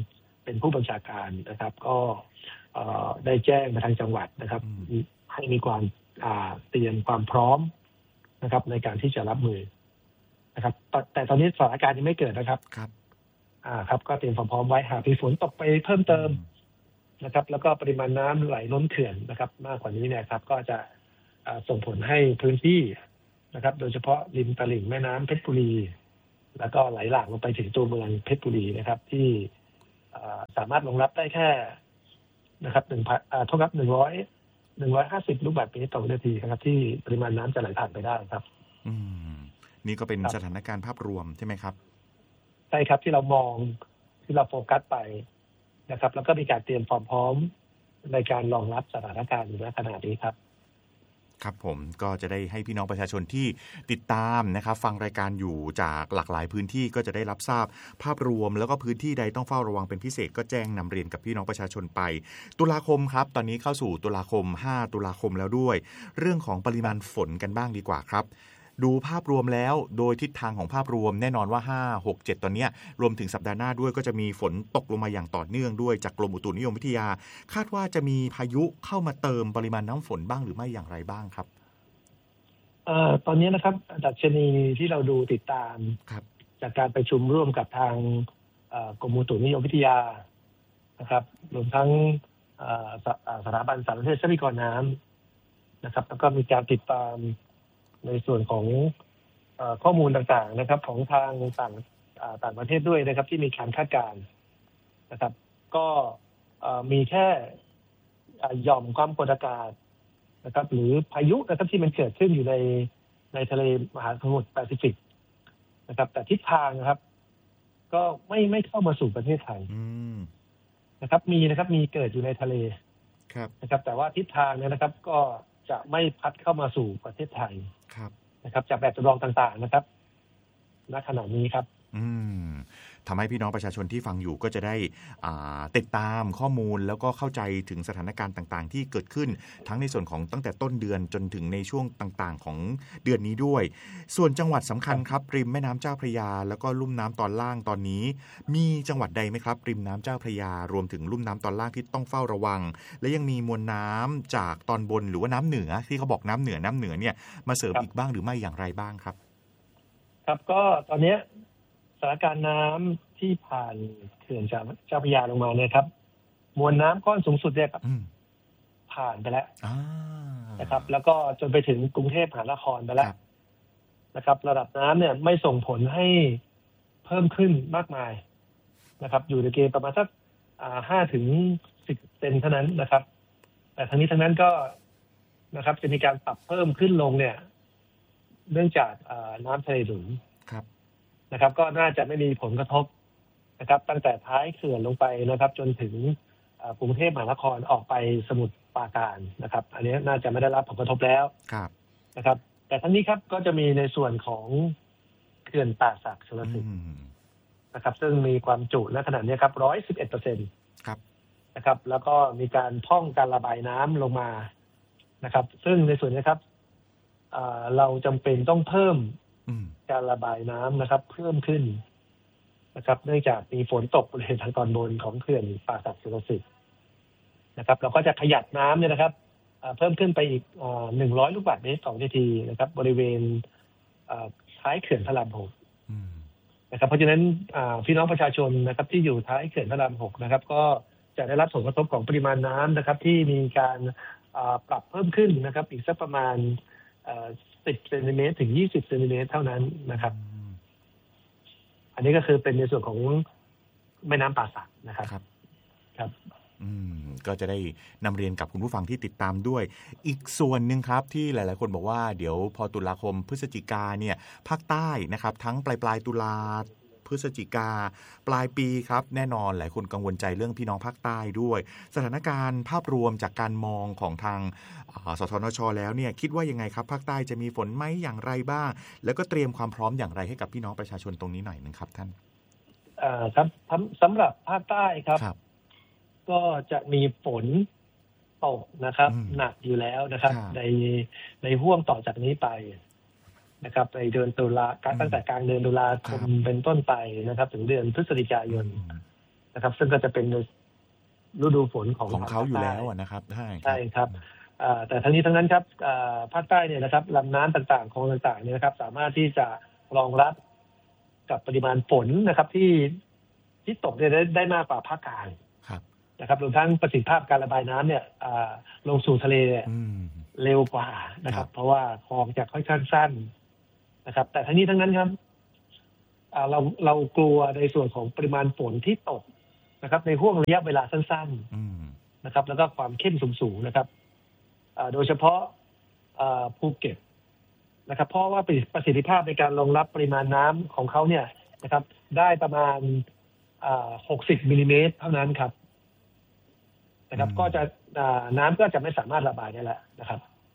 เป็นผู้บัญชาการนะครับก็ได้แจ้งมาทางจังหวัดนะครับให้มีความเตรียมความพร้อมนะครับในการที่จะรับมือนะครับแต่ตอนนี้สถานการณ์ยังไม่เกิดนะครับครับอ่าครับก็เตรียมความพร้อมไว้หากมีฝนตกไปเพิ่มเติมนะครับแล้วก็ปริมาณน้ำไหลล้นเขื่อนนะครับมากกว่านี้เนี่ยครับก็จะส่งผลให้พื้นที่นะครับโดยเฉพาะริมตลิ่งแม่น้ำเพชรบุรีแล้วก็ไหลหลากลงไปถึงตัวเมืองเพชรบุรีนะครับที่สามารถรองรับได้แค่นะครับหนึ่งพันเท่ากับหนึ่งร้อยหนึ่งร้อยห้าสิบลูกบาศก์เมตรต่อวินาทีนะครับที่ปริมาณน้ำจะไหลผ่านไปได้ครับอืมนี่ก็เป็นสถานการณ์ภาพรวมใช่ไหมครับใช่ครับที่เรามองที่เราโฟกัสไปนะครับแล้วก็มีการเตรียมความพร้อมในการรองรับสถานการณ์อยู่ณขณะนี้ครับครับผมก็จะได้ให้พี่น้องประชาชนที่ติดตามนะครับฟังรายการอยู่จากหลากหลายพื้นที่ก็จะได้รับทราบภาพรวมแล้วก็พื้นที่ใดต้องเฝ้าระวังเป็นพิเศษก็แจ้งนำเรียนกับพี่น้องประชาชนไปตุลาคมครับตอนนี้เข้าสู่ตุลาคมห้าตุลาคมแล้วด้วยเรื่องของปริมาณฝนกันบ้างดีกว่าครับดูภาพรวมแล้วโดยทิศทางของภาพรวมแน่นอนว่าห้า หก เจ็ดตอนนี้รวมถึงสัปดาห์หน้าด้วยก็จะมีฝนตกลงมาอย่างต่อเนื่องด้วยจากกรมอุตุนิยมวิทยาคาดว่าจะมีพายุเข้ามาเติมปริมาณน้ำฝนบ้างหรือไม่อย่างไรบ้างครับเอ่อตอนนี้นะครับดัชนีที่เราดูติดตามจากการประชุมร่วมกับทางกรมอุตุนิยมวิทยานะครับรวมทั้งสถาบันสารสนเทศทรัพยากรน้ำนะครับแล้วก็มีการติดตามในส่วนของข้อมูลต่างๆนะครับของทางต่างต่างประเทศด้วยนะครับที่มีการคาดการณ์นะครับก็มีแค่หย่อมความกดอากาศนะครับหรือพายุนะครับที่มันเกิดขึ้นอยู่ในในทะเลมหาสมุทรแปซิฟิกนะครับแต่ทิศทางนะครับก็ไม่ไม่เข้ามาสู่ประเทศไทยนะครับมีนะครับมีเกิดอยู่ในทะเลนะครับแต่ว่าทิศทางเนี่ยนะครับก็จะไม่พัดเข้ามาสู่ประเทศไทยนะครับจากแบบจำลองต่างๆนะครับณขณะนี้ครับอืมทำให้พี่น้องประชาชนที่ฟังอยู่ก็จะได้ติดตามข้อมูลแล้วก็เข้าใจถึงสถานการณ์ต่างๆที่เกิดขึ้นทั้งในส่วนของตั้งแต่ต้นเดือนจนถึงในช่วงต่างๆของเดือนนี้ด้วยส่วนจังหวัดสำคัญครับริมแม่น้ำเจ้าพระยาแล้วก็ลุ่มน้ำตอนล่างตอนนี้มีจังหวัดใดไหมครับริมน้ำเจ้าพระยารวมถึงลุ่มน้ำตอนล่างที่ต้องเฝ้าระวังและยังมีมวลน้ำจากตอนบนหรือว่าน้ำเหนือที่เขาบอกน้ำเหนือน้ำเหนือเนี่ยมาเสริมอีกบ้างหรือไม่อย่างไรบ้างครับครับก็ตอนนี้สถานการณ์น้ำที่ผ่านเขื่อนเจ้าพระยาลงมาเนี่ยครับมวลน้ำก้อนสูงสุดเนี่ยครับผ่านไปแล้วนะครับแล้วก็จนไปถึงกรุงเทพมหานครไปแล้วนะครับระดับน้ำเนี่ยไม่ส่งผลให้เพิ่มขึ้นมากมายนะครับอยู่ในเกณฑ์ประมาณสักห้าถึงสิบเซนเท่านั้นนะครับแต่ทั้งนี้ทั้งนั้นก็นะครับจะมีการปรับเพิ่มขึ้นลงเนี่ยเนื่องจากน้ำทะเลหนุนนะครับก็น่าจะไม่มีผลกระทบนะครับตั้งแต่ท้ายเขื่อนลงไปนะครับจนถึงกรุงเทพมหานครออกไปสมุทรปราการนะครับอันนี้น่าจะไม่ได้รับผลกระทบแล้วนะครับแต่ทั้งนี้ครับก็จะมีในส่วนของเขื่อนป่าสักชลสิทธิ์นะครับซึ่งมีความจุณขณะนี้ครับร้อยสิบเอ็ดเปอร์เซ็นต์นะครับแล้วก็มีการพร่องการระบายน้ำลงมานะครับซึ่งในส่วนนี้ครับเราจำเป็นต้องเพิ่มการระบายน้ำนะครับเพิ่มขึ้นนะครับเนื่องจากมีฝนตกบริเวณทางตอนบนของเขื่อนป่าสักชลสิทธิ์นะครับเราก็จะขยับน้ำเนี่ยนะครับเพิ่มขึ้นไปอีกหนึ่งร้อยลูกบาศก์เมตรต่อนาทีนะครับบริเวณท้ายเขื่อนพระรามหกนะครับเพราะฉะนั้นพี่น้องประชาชนนะครับที่อยู่ท้ายเขื่อนพระรามหกนะครับก็จะได้รับผลกระทบของปริมาณน้ำนะครับที่มีการปรับเพิ่มขึ้นนะครับอีกสักประมาณสิบเซนติเมตรถึงยี่สิบเซนติเมตรเท่านั้นนะครับอันนี้ก็คือเป็นในส่วนของแม่น้ำป่าสักนะครับครับอืมก็จะได้นำเรียนกับคุณผู้ฟังที่ติดตามด้วยอีกส่วนหนึ่งครับที่หลายๆคนบอกว่าเดี๋ยวพอตุลาคมพฤศจิกาเนี่ยภาคใต้นะครับทั้งปลายปลายตุลาพฤศจิกาปลายปีครับแน่นอนหลายคนกังวลใจเรื่องพี่น้องภาคใต้ด้วยสถานการณ์ภาพรวมจากการมองของทางสทนช.แล้วเนี่ยคิดว่ายังไงครับภาคใต้จะมีฝนไหมอย่างไรบ้างแล้วก็เตรียมความพร้อมอย่างไรให้กับพี่น้องประชาชนตรงนี้หน่อยนึงครับท่านอ่าครับสำหรับภาคใต้ครับก็จะมีฝนตกนะครับหนักอยู่แล้วนะครับในในห่วงต่อจากนี้ไปนะครับในเดือนตุลาตั้งแต่กลางเดือนตุลาคมเป็นต้นไปนะครับถึงเดือนพฤศจิกายนนะครับ ซึ่งก็จะเป็นฤดูฝนของของเขาอยู่แล้วนะครับใช่ใช่ครับแต่ทั้งนี้ทั้งนั้นครับภาคใต้เนี่ยนะครับลำน้ำต่างๆคลองต่างๆเนี่ยนะครับสามารถที่จะรองรับกับปริมาณฝนนะครับที่ที่ตกได้ได้มากกว่าภาคกลางนะครับรวมทั้งประสิทธิภาพการระบายน้ำเนี่ยลงสู่ทะเลเร็วกว่านะครับเพราะว่าคลองจะค่อยข้างสั้นนะครับแต่ทั้งนี้ทั้งนั้นครับเราเรากลัวในส่วนของปริมาณฝนที่ตกนะครับในห่วงระยะเวลาสั้นๆนะครับแล้วก็ความเข้มสูงๆนะครับโดยเฉพาะภูเก็ตนะครับเพราะว่าประสิทธิภาพในการรองรับปริมาณน้ำของเขาเนี่ยนะครับได้ประมาณหกสิบมิลลิเมตรเท่านั้นครับนะครับก็จะน้ำก็จะไม่สามารถระบายได้แล้วนะครับ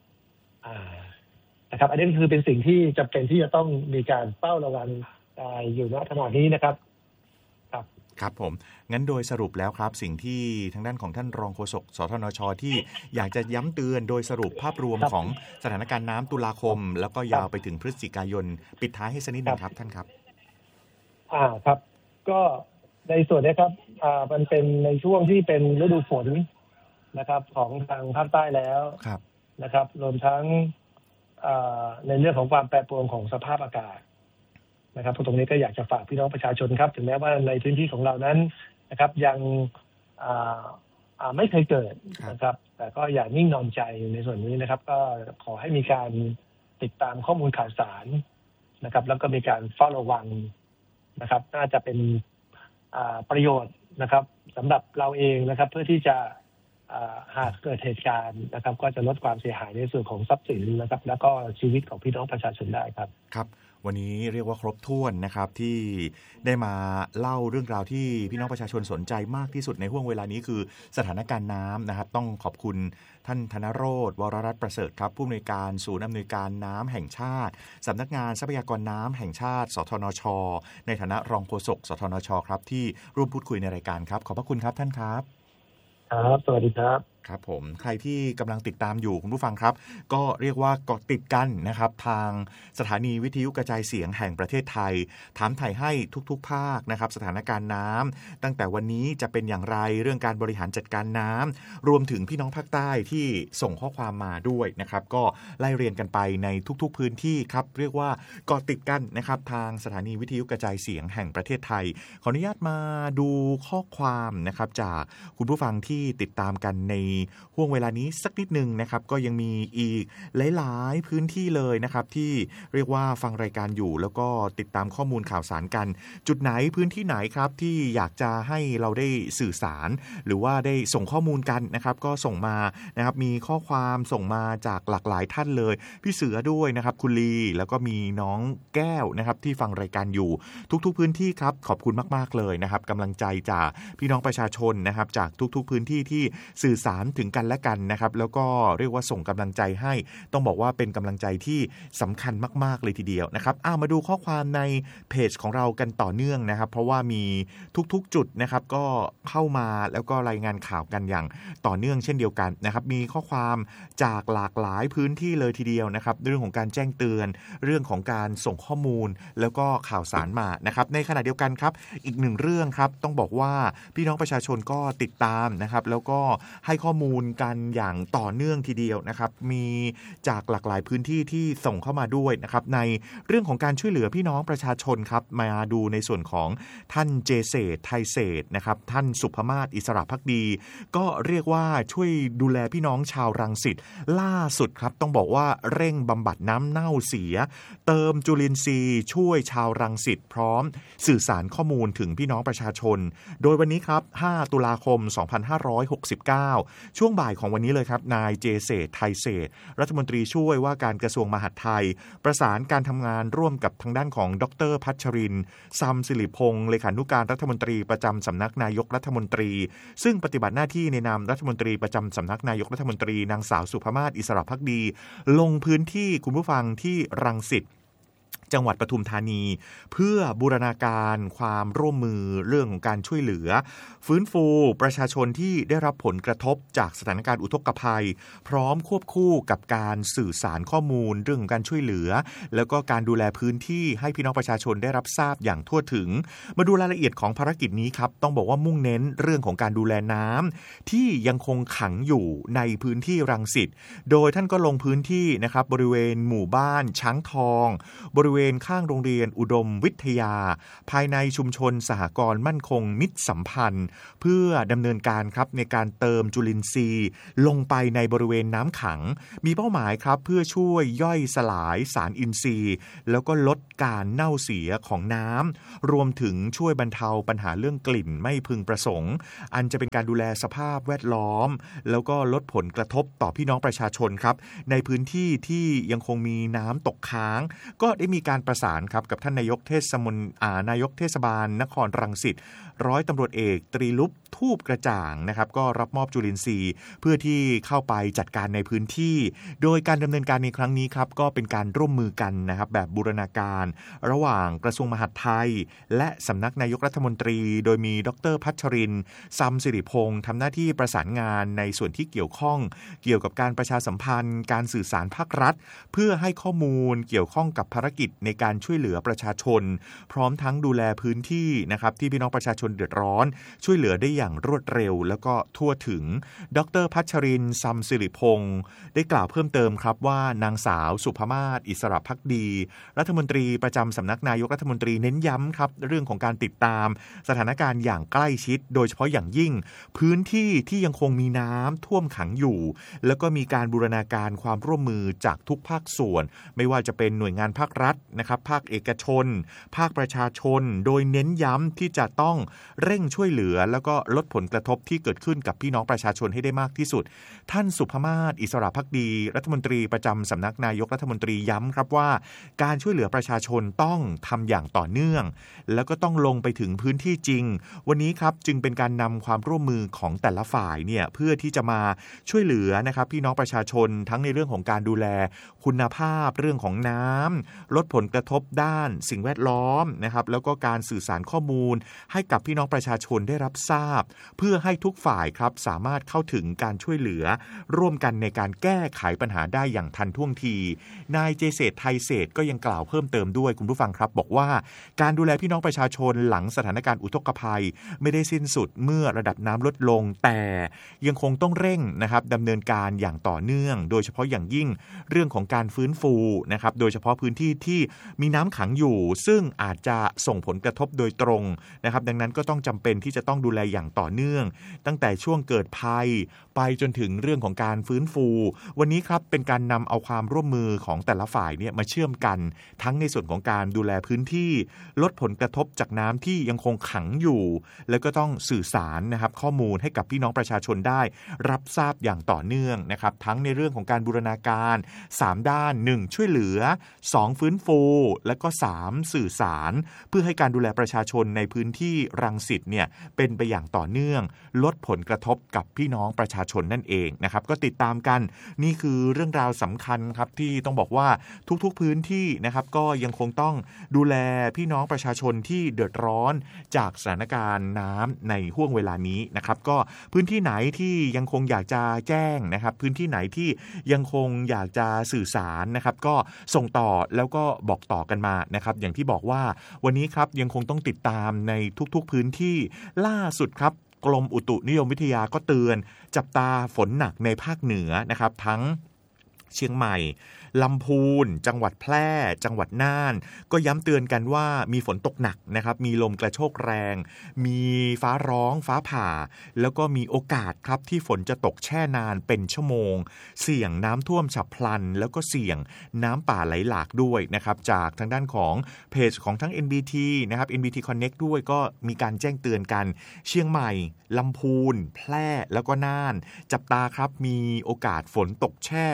นะครับอันนี้คือเป็นสิ่งที่จำเป็นที่จะต้องมีการเฝ้าระวังอยู่ณขณะนี้นะครับครับครับผมงั้นโดยสรุปแล้วครับสิ่งที่ทางด้านของท่านรองโฆษกสทนช.ที่อยากจะย้ำเตือนโดยสรุปภาพรวมของสถานการณ์น้ำตุลาคมแล้วก็ยาวไปถึงพฤศจิกายนปิดท้ายให้สักนิดนึงครับท่านครับอ่าครับก็ในส่วนนี้ครับอ่ามันเป็นในช่วงที่เป็นฤดูฝนนะครับของทางภาคใต้แล้วนะครับรวมทั้งในเรื่องของความแปรปรวนของสภาพอากาศนะครับตรงนี้ก็อยากจะฝากพี่น้องประชาชนครับถึงแม้ว่าในพื้นที่ของเรานั้นนะครับยังไม่เคยเกิดนะครับแต่ก็อย่านิ่งนอนใจในส่วนนี้นะครับก็ขอให้มีการติดตามข้อมูลข่าวสารนะครับแล้วก็มีการเฝ้าระวังนะครับน่าจะเป็นประโยชน์นะครับสำหรับเราเองนะครับเพื่อที่จะหากเกิดเหตุการณ์นะครับก็จะลดความเสียหายในส่วนของทรัพย์สินนะครับแล้วก็ชีวิตของพี่น้องประชาชนได้ครับครับวันนี้เรียกว่าครบถ้วนนะครับที่ได้มาเล่าเรื่องราวที่พี่น้องประชาชนสนใจมากที่สุดในห่วงเวลานี้คือสถานการณ์น้ำนะครับต้องขอบคุณท่านธนโรจน์วรรัตน์ประเสริฐครับผู้อำนวยการศูนย์อำนวยการน้ำแห่งชาติสำนักงานทรัพยากรน้ำแห่งชาติสทนช.ในฐานะรองโฆษกสทนช.ครับที่ร่วมพูดคุยในรายการครับขอบพระคุณครับท่านครับครับสวัสดีครับครับผมใครที่กำลังติดตามอยู่คุณผู้ฟังครับก็เรียกว่าเกาะติดกันนะครับทางสถานีวิทยุกระจายเสียงแห่งประเทศไทยถามไถ่ให้ทุกๆภาคนะครับสถานการณ์น้ำตั้งแต่วันนี้จะเป็นอย่างไรเรื่องการบริหารจัดการน้ำรวมถึงพี่น้องภาคใต้ที่ส่งข้อความมาด้วยนะครับก็ไล่เรียงกันไปในทุกๆพื้นที่ครับเรียกว่าเกาะติดกันนะครับทางสถานีวิทยุกระจายเสียงแห่งประเทศไทยขออนุญาตมาดูข้อความนะครับจากคุณผู้ฟังที่ติดตามกันในห่วงเวลานี้สักนิดนึงนะครับก็ยังมีอีกหลายๆพื้นที่เลยนะครับที่เรียกว่าฟังรายการอยู่แล้วก็ติดตามข้อมูลข่าวสารกันจุดไหนพื้นที่ไหนครับที่อยากจะให้เราได้สื่อสารหรือว่าได้ส่งข้อมูลกันนะครับก็ส่งมานะครับมีข้อความส่งมาจากหลากหลายท่านเลยพี่เสือด้วยนะครับคุณลีแล้วก็มีน้องแก้วนะครับที่ฟังรายการอยู่ทุกๆพื้นที่ครับขอบคุณมากๆเลยนะครับกำลังใจจากพี่น้องประชาชนนะครับจากทุกๆพื้นที่ที่สื่อสารถึงกันและกันนะครับแล้วก็เรียกว่าส่งกำลังใจให้ต้องบอกว่าเป็นกำลังใจที่สำคัญมากๆเลยทีเดียวนะครับอ้ามาดูข้อความในเพจของเรากันต่อเนื่องนะครับเพราะว่ามีทุกๆจุดนะครับก็เข้ามาแล้วก็รายงานข่าวกันอย่างต่อเนื่องเช่นเดียวกันนะครับมีข้อความจากหลากหลายพื้นที่เลยทีเดียวนะครับเรื่องของการแจ้งเตือนเรื่องของการส่งข้อมูลแล้วก็ข่าวสารมานะครับในขณะเดียวกันครับอีกหนึ่งเรื่องครับต้องบอกว่าพี่น้องประชาชนก็ติดตามนะครับแล้วก็ให้ข้อมูลกันอย่างต่อเนื่องทีเดียวนะครับมีจากหลากหลายพื้นที่ที่ส่งเข้ามาด้วยนะครับในเรื่องของการช่วยเหลือพี่น้องประชาชนครับมาดูในส่วนของท่านเจเศษไทยเศษนะครับท่านสุภมาศอิสระภักดีก็เรียกว่าช่วยดูแลพี่น้องชาวรังสิตล่าสุดครับต้องบอกว่าเร่งบำบัดน้ำเน่าเสียเติมจุลินทรีย์ช่วยชาวรังสิตพร้อมสื่อสารข้อมูลถึงพี่น้องประชาชนโดยวันนี้ครับห้าตุลาคมสองพันห้าร้อยหกสิบเก้าช่วงบ่ายของวันนี้เลยครับนายเจเศษไทยเศษรัฐมนตรีช่วยว่าการกระทรวงมหาดไทยประสานการทำงานร่วมกับทางด้านของดรพัชรินทร์ซัมศิริพงศ์เลขานุการรัฐมนตรีประจำสำนักนายกรัฐมนตรีซึ่งปฏิบัติหน้าที่ในนามรัฐมนตรีประจำสำนักนายกรัฐมนตรีนางสาวสุภมาศอิสระภักดีลงพื้นที่คุณผู้ฟังที่รังสิตจังหวัดปทุมธานีเพื่อบูรณาการความร่วมมือเรื่องของการช่วยเหลือฟื้นฟูประชาชนที่ได้รับผลกระทบจากสถานการณ์อุทกภัยพร้อมควบคู่กับการสื่อสารข้อมูลเรื่องของการช่วยเหลือแล้วก็การดูแลพื้นที่ให้พี่น้องประชาชนได้รับทราบอย่างทั่วถึงมาดูรายละเอียดของภารกิจนี้ครับต้องบอกว่ามุ่งเน้นเรื่องของการดูแลน้ำที่ยังคงขังอยู่ในพื้นที่รังสิตโดยท่านก็ลงพื้นที่นะครับบริเวณหมู่บ้านช้างทองบริเวณข้างโรงเรียนอุดมวิทยาภายในชุมชนสหกรณ์มั่นคงมิตรสัมพันธ์เพื่อดำเนินการครับในการเติมจุลินทรีย์ลงไปในบริเวณน้ำขังมีเป้าหมายครับเพื่อช่วยย่อยสลายสารอินทรีย์แล้วก็ลดการเน่าเสียของน้ำรวมถึงช่วยบรรเทาปัญหาเรื่องกลิ่นไม่พึงประสงค์อันจะเป็นการดูแลสภาพแวดล้อมแล้วก็ลดผลกระทบต่อพี่น้องประชาชนครับในพื้นที่ที่ยังคงมีน้ำตกค้างก็ได้มีการประสานครับกับท่านนายกเทศมนอ่านายกเทศบาลนครรังสิตร้อยตำรวจเอกตรีลุปทูบกระจ่างนะครับก็รับมอบจุลินทรีย์เพื่อที่เข้าไปจัดการในพื้นที่โดยการดำเนินการในครั้งนี้ครับก็เป็นการร่วมมือกันนะครับแบบบูรณาการระหว่างกระทรวงมหาดไทยและสำนักนายกรัฐมนตรีโดยมีดร.พัชรินทร์ซัมสิริพงศ์ทำหน้าที่ประสานงานในส่วนที่เกี่ยวข้องเกี่ยวกับการประชาสัมพันธ์การสื่อสารภาครัฐเพื่อให้ข้อมูลเกี่ยวข้องกับภารกิจในการช่วยเหลือประชาชนพร้อมทั้งดูแลพื้นที่นะครับที่พี่น้องประชาชนเดือดร้อนช่วยเหลือได้อย่างรวดเร็วแล้วก็ทั่วถึงดร.พัชรินทร์ซัมสิริพงศ์ได้กล่าวเพิ่มเติมครับว่านางสาวสุภมาศอิสระภักดีรัฐมนตรีประจำสำนักนายกรัฐมนตรีเน้นย้ำครับเรื่องของการติดตามสถานการณ์อย่างใกล้ชิดโดยเฉพาะอย่างยิ่งพื้นที่ที่ยังคงมีน้ำท่วมขังอยู่แล้วก็มีการบูรณาการความร่วมมือจากทุกภาคส่วนไม่ว่าจะเป็นหน่วยงานภาครัฐนะครับภาคเอกชนภาคประชาชนโดยเน้นย้ำที่จะต้องเร่งช่วยเหลือแล้วก็ลดผลกระทบที่เกิดขึ้นกับพี่น้องประชาชนให้ได้มากที่สุดท่านสุภมาศอิสระภักดีรัฐมนตรีประจำสำนักนายกรัฐมนตรีย้ำครับว่าการช่วยเหลือประชาชนต้องทำอย่างต่อเนื่องแล้วก็ต้องลงไปถึงพื้นที่จริงวันนี้ครับจึงเป็นการนำความร่วมมือของแต่ละฝ่ายเนี่ยเพื่อที่จะมาช่วยเหลือนะครับพี่น้องประชาชนทั้งในเรื่องของการดูแลคุณภาพเรื่องของน้ำลดผลกระทบด้านสิ่งแวดล้อมนะครับแล้วก็การสื่อสารข้อมูลให้กับพี่น้องประชาชนได้รับทราบเพื่อให้ทุกฝ่ายครับสามารถเข้าถึงการช่วยเหลือร่วมกันในการแก้ไขปัญหาได้อย่างทันท่วงทีนายเจเศษไทยเศษก็ยังกล่าวเพิ่มเติมด้วยคุณผู้ฟังครับบอกว่าการดูแลพี่น้องประชาชนหลังสถานการณ์อุทกภัยไม่ได้สิ้นสุดเมื่อระดับน้ำลดลงแต่ยังคงต้องเร่งนะครับดำเนินการอย่างต่อเนื่องโดยเฉพาะอย่างยิ่งเรื่องของการฟื้นฟูนะครับโดยเฉพาะพื้นที่ที่มีน้ำขังอยู่ซึ่งอาจจะส่งผลกระทบโดยตรงนะครับดังนั้นก็ต้องจำเป็นที่จะต้องดูแลอย่างต่อเนื่องตั้งแต่ช่วงเกิดภัยไปจนถึงเรื่องของการฟื้นฟูวันนี้ครับเป็นการนำเอาความร่วมมือของแต่ละฝ่ายเนี่ยมาเชื่อมกันทั้งในส่วนของการดูแลพื้นที่ลดผลกระทบจากน้ำที่ยังคงขังอยู่แล้วก็ต้องสื่อสารนะครับข้อมูลให้กับพี่น้องประชาชนได้รับทราบอย่างต่อเนื่องนะครับทั้งในเรื่องของการบูรณาการสามด้านหนึ่งช่วยเหลือสองฟื้นฟูและก็สามสื่อสารเพื่อให้การดูแลประชาชนในพื้นที่รังสิตเนี่ยเป็นไปอย่างต่อเนื่องลดผลกระทบกับพี่น้องประชาชนนั่นเองนะครับก็ติดตามกันนี่คือเรื่องราวสำคัญครับที่ต้องบอกว่าทุกๆพื้นที่นะครับก็ยังคงต้องดูแลพี่น้องประชาชนที่เดือดร้อนจากสถานการณ์น้ำในห่วงเวลานี้นะครับก็พื้นที่ไหนที่ยังคงอยากจะแจ้งนะครับพื้นที่ไหนที่ยังคงอยากจะสื่อสารนะครับก็ส่งต่อแล้วก็บอกต่อกันมานะครับอย่างที่บอกว่าวันนี้ครับยังคงต้องติดตามในทุกๆพื้นที่ล่าสุดครับกรมอุตุนิยมวิทยาก็เตือนจับตาฝนหนักในภาคเหนือนะครับทั้งเชียงใหม่ลำพูนจังหวัดแพร่จังหวัดน่านก็ย้ำเตือนกันว่ามีฝนตกหนักนะครับมีลมกระโชกแรงมีฟ้าร้องฟ้าผ่าแล้วก็มีโอกาสครับที่ฝนจะตกแช่นานเป็นชั่วโมงเสี่ยงน้ำท่วมฉับพลันแล้วก็เสี่ยงน้ำป่าไหลหลากด้วยนะครับจากทางด้านของเพจของทั้ง เอ็น บี ที นะครับ เอ็น บี ที Connect ด้วยก็มีการแจ้งเตือนกันเชียงใหม่ลำพูนแพร่แล้วก็น่านจับตาครับมีโอกาสฝนตกแช่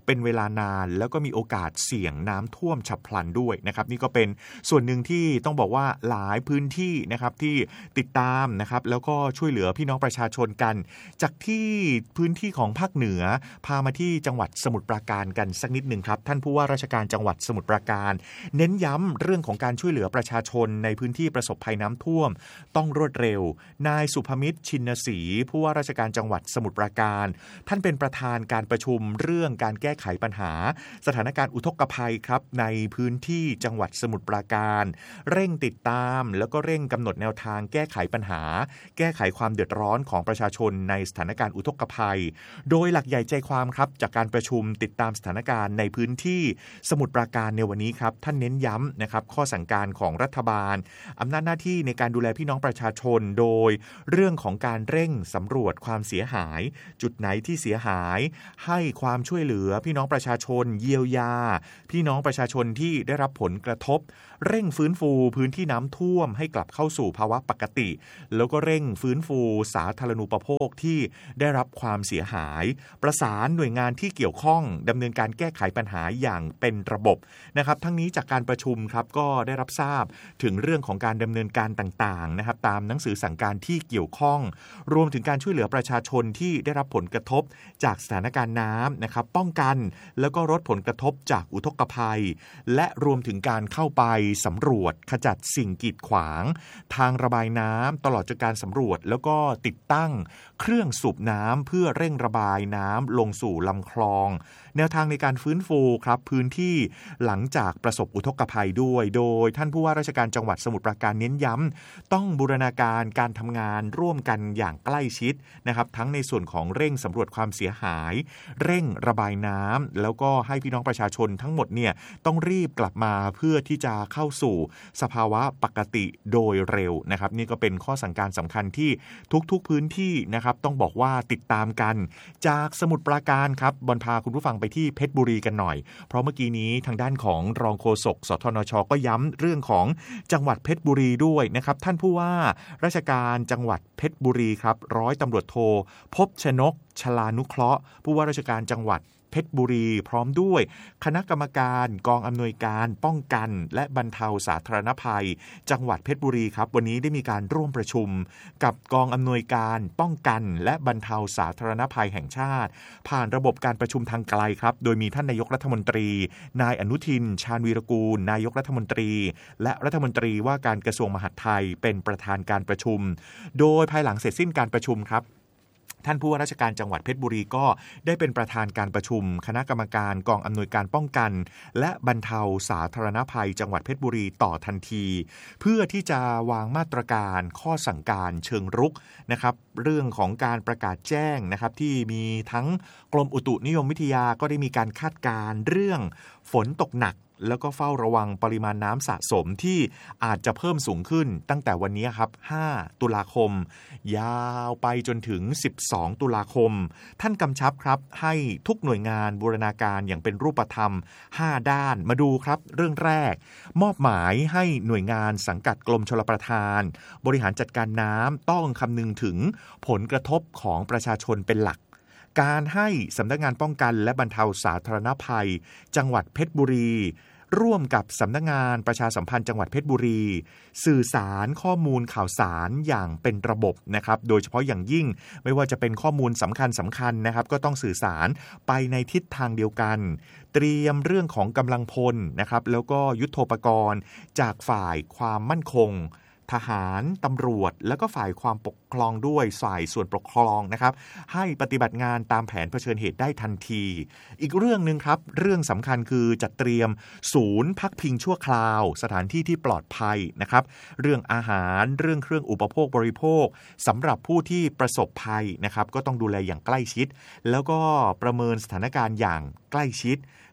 เป็นเวลานานแล้วก็มีโอกาสเสี่ยงน้ำท่วมฉับพลันด้วยนะครับนี่ก็เป็นส่วนหนึ่งที่ต้องบอกว่าหลายพื้นที่นะครับที่ติดตามนะครับแล้วก็ช่วยเหลือพี่น้องประชาชนกันจากที่พื้นที่ของภาคเหนือพามาที่จังหวัดสมุทรปราการกันสักนิดหนึ่งครับท่านผู้ว่าราชการจังหวัดสมุทรปราการเน้นย้ำเรื่องของการช่วยเหลือประชาชนในพื้นที่ประสบภัยน้ำท่วมต้องรวดเร็วนายสุภมิตรชินศรีผู้ว่าราชการจังหวัดสมุทรปราการท่านเป็นประธานการประชุมเรื่องการแก้ไขปัญหาสถานการณ์อุทกภัยครับในพื้นที่จังหวัดสมุทรปราการเร่งติดตามแล้วก็เร่งกำหนดแนวทางแก้ไขปัญหาแก้ไขความเดือดร้อนของประชาชนในสถานการณ์อุทกภัยโดยหลักใหญ่ใจความครับจากการประชุมติดตามสถานการณ์ในพื้นที่สมุทรปราการในวันนี้ครับท่านเน้นย้ำนะครับข้อสั่งการของรัฐบาลอำนาจหน้าที่ในการดูแลพี่น้องประชาชนโดยเรื่องของการเร่งสำรวจความเสียหายจุดไหนที่เสียหายให้ความช่วยเหลือพี่น้องประชาชนเยียวยาพี่น้องประชาชนที่ได้รับผลกระทบเร่งฟื้นฟูพื้นที่น้ำท่วมให้กลับเข้าสู่ภาวะปกติแล้วก็เร่งฟื้นฟูสาธารณูปโภคที่ได้รับความเสียหายประสานหน่วยงานที่เกี่ยวข้องดำเนินการแก้ไขปัญหาอย่างเป็นระบบนะครับทั้งนี้จากการประชุมครับก็ได้รับทราบถึงเรื่องของการดำเนินการต่างๆนะครับตามหนังสือสั่งการที่เกี่ยวข้องรวมถึงการช่วยเหลือประชาชนที่ได้รับผลกระทบจากสถานการณ์น้ำนะครับป้องกันแล้วก็ลดผลกระทบจากอุทกภัยและรวมถึงการเข้าไปสำรวจขจัดสิ่งกีดขวางทางระบายน้ำตลอดจนการสำรวจแล้วก็ติดตั้งเครื่องสูบน้ำเพื่อเร่งระบายน้ำลงสู่ลำคลองแนวทางในการฟื้นฟูครับพื้นที่หลังจากประสบอุทกภัยด้วยโดยท่านผู้ว่าราชการจังหวัดสมุทรปราการเน้นย้ำต้องบูรณาการการทำงานร่วมกันอย่างใกล้ชิดนะครับทั้งในส่วนของเร่งสำรวจความเสียหายเร่งระบายน้ำแล้วก็ให้พี่น้องประชาชนทั้งหมดเนี่ยต้องรีบกลับมาเพื่อที่จะเข้าสู่สภาวะปกติโดยเร็วนะครับนี่ก็เป็นข้อสั่งการสำคัญที่ทุกๆพื้นที่นะครับต้องบอกว่าติดตามกันจากสมุทรปราการครับบอลพาคุณผู้ฟังไปที่เพชรบุรีกันหน่อยเพราะเมื่อกี้นี้ทางด้านของรองโฆษกสทนช.ก็ย้ำเรื่องของจังหวัดเพชรบุรีด้วยนะครับท่านผู้ว่าราชการจังหวัดเพชรบุรีครับร้อยตำรวจโทภพชนกชลานุเคราะห์ผู้ว่าราชการจังหวัดเพชรบุรีพร้อมด้วยคณะกรรมการกองอำนวยการป้องกันและบรรเทาสาธารณภัยจังหวัดเพชรบุรีครับวันนี้ได้มีการร่วมประชุมกับกองอำนวยการป้องกันและบรรเทาสาธารณภัยแห่งชาติผ่านระบบการประชุมทางไกลครับโดยมีท่านนายกรัฐมนตรีนายอนุทินชาญวีรกูลนายกรัฐมนตรีและรัฐมนตรีว่าการกระทรวงมหาดไทยเป็นประธานการประชุมโดยภายหลังเสร็จสิ้นการประชุมครับท่านผู้ว่าราชการจังหวัดเพชรบุรีก็ได้เป็นประธานการประชุมคณะกรรมการกองอำนวยการป้องกันและบรรเทาสาธารณภัยจังหวัดเพชรบุรีต่อทันทีเพื่อที่จะวางมาตรการข้อสั่งการเชิงรุกนะครับเรื่องของการประกาศแจ้งนะครับที่มีทั้งกรมอุตุนิยมวิทยาก็ได้มีการคาดการณ์เรื่องฝนตกหนักแล้วก็เฝ้าระวังปริมาณน้ำสะสมที่อาจจะเพิ่มสูงขึ้นตั้งแต่วันนี้ครับห้าตุลาคมยาวไปจนถึงสิบสองตุลาคมท่านกำชับครับให้ทุกหน่วยงานบูรณาการอย่างเป็นรูปธรรมห้าด้านมาดูครับเรื่องแรกมอบหมายให้หน่วยงานสังกัดกรมชลประทานบริหารจัดการน้ำต้องคำนึงถึงผลกระทบของประชาชนเป็นหลักการให้สำนักงานป้องกันและบรรเทาสาธารณภัยจังหวัดเพชรบุรีร่วมกับสำนักงานประชาสัมพันธ์จังหวัดเพชรบุรีสื่อสารข้อมูลข่าวสารอย่างเป็นระบบนะครับโดยเฉพาะอย่างยิ่งไม่ว่าจะเป็นข้อมูลสำคัญสำคัญนะครับก็ต้องสื่อสารไปในทิศทางเดียวกันเตรียมเรื่องของกำลังพลนะครับแล้วก็ยุทโธปกรณ์จากฝ่ายความมั่นคงทหารตำรวจแล้วก็ฝ่ายความปกครองด้วยฝ่ายส่วนปกครองนะครับให้ปฏิบัติงานตามแผนเผชิญเหตุได้ทันทีอีกเรื่องนึงครับเรื่องสำคัญคือจัดเตรียมศูนย์พักพิงชั่วคราวสถานที่ที่ปลอดภัยนะครับเรื่องอาหารเรื่องเครื่องอุปโภคบริโภคสำหรับผู้ที่ประสบภัยนะครับก็ต้องดูแลอย่างใกล้ชิดแล้วก็ประเมินสถานการณ์อย่างใกล้ชิด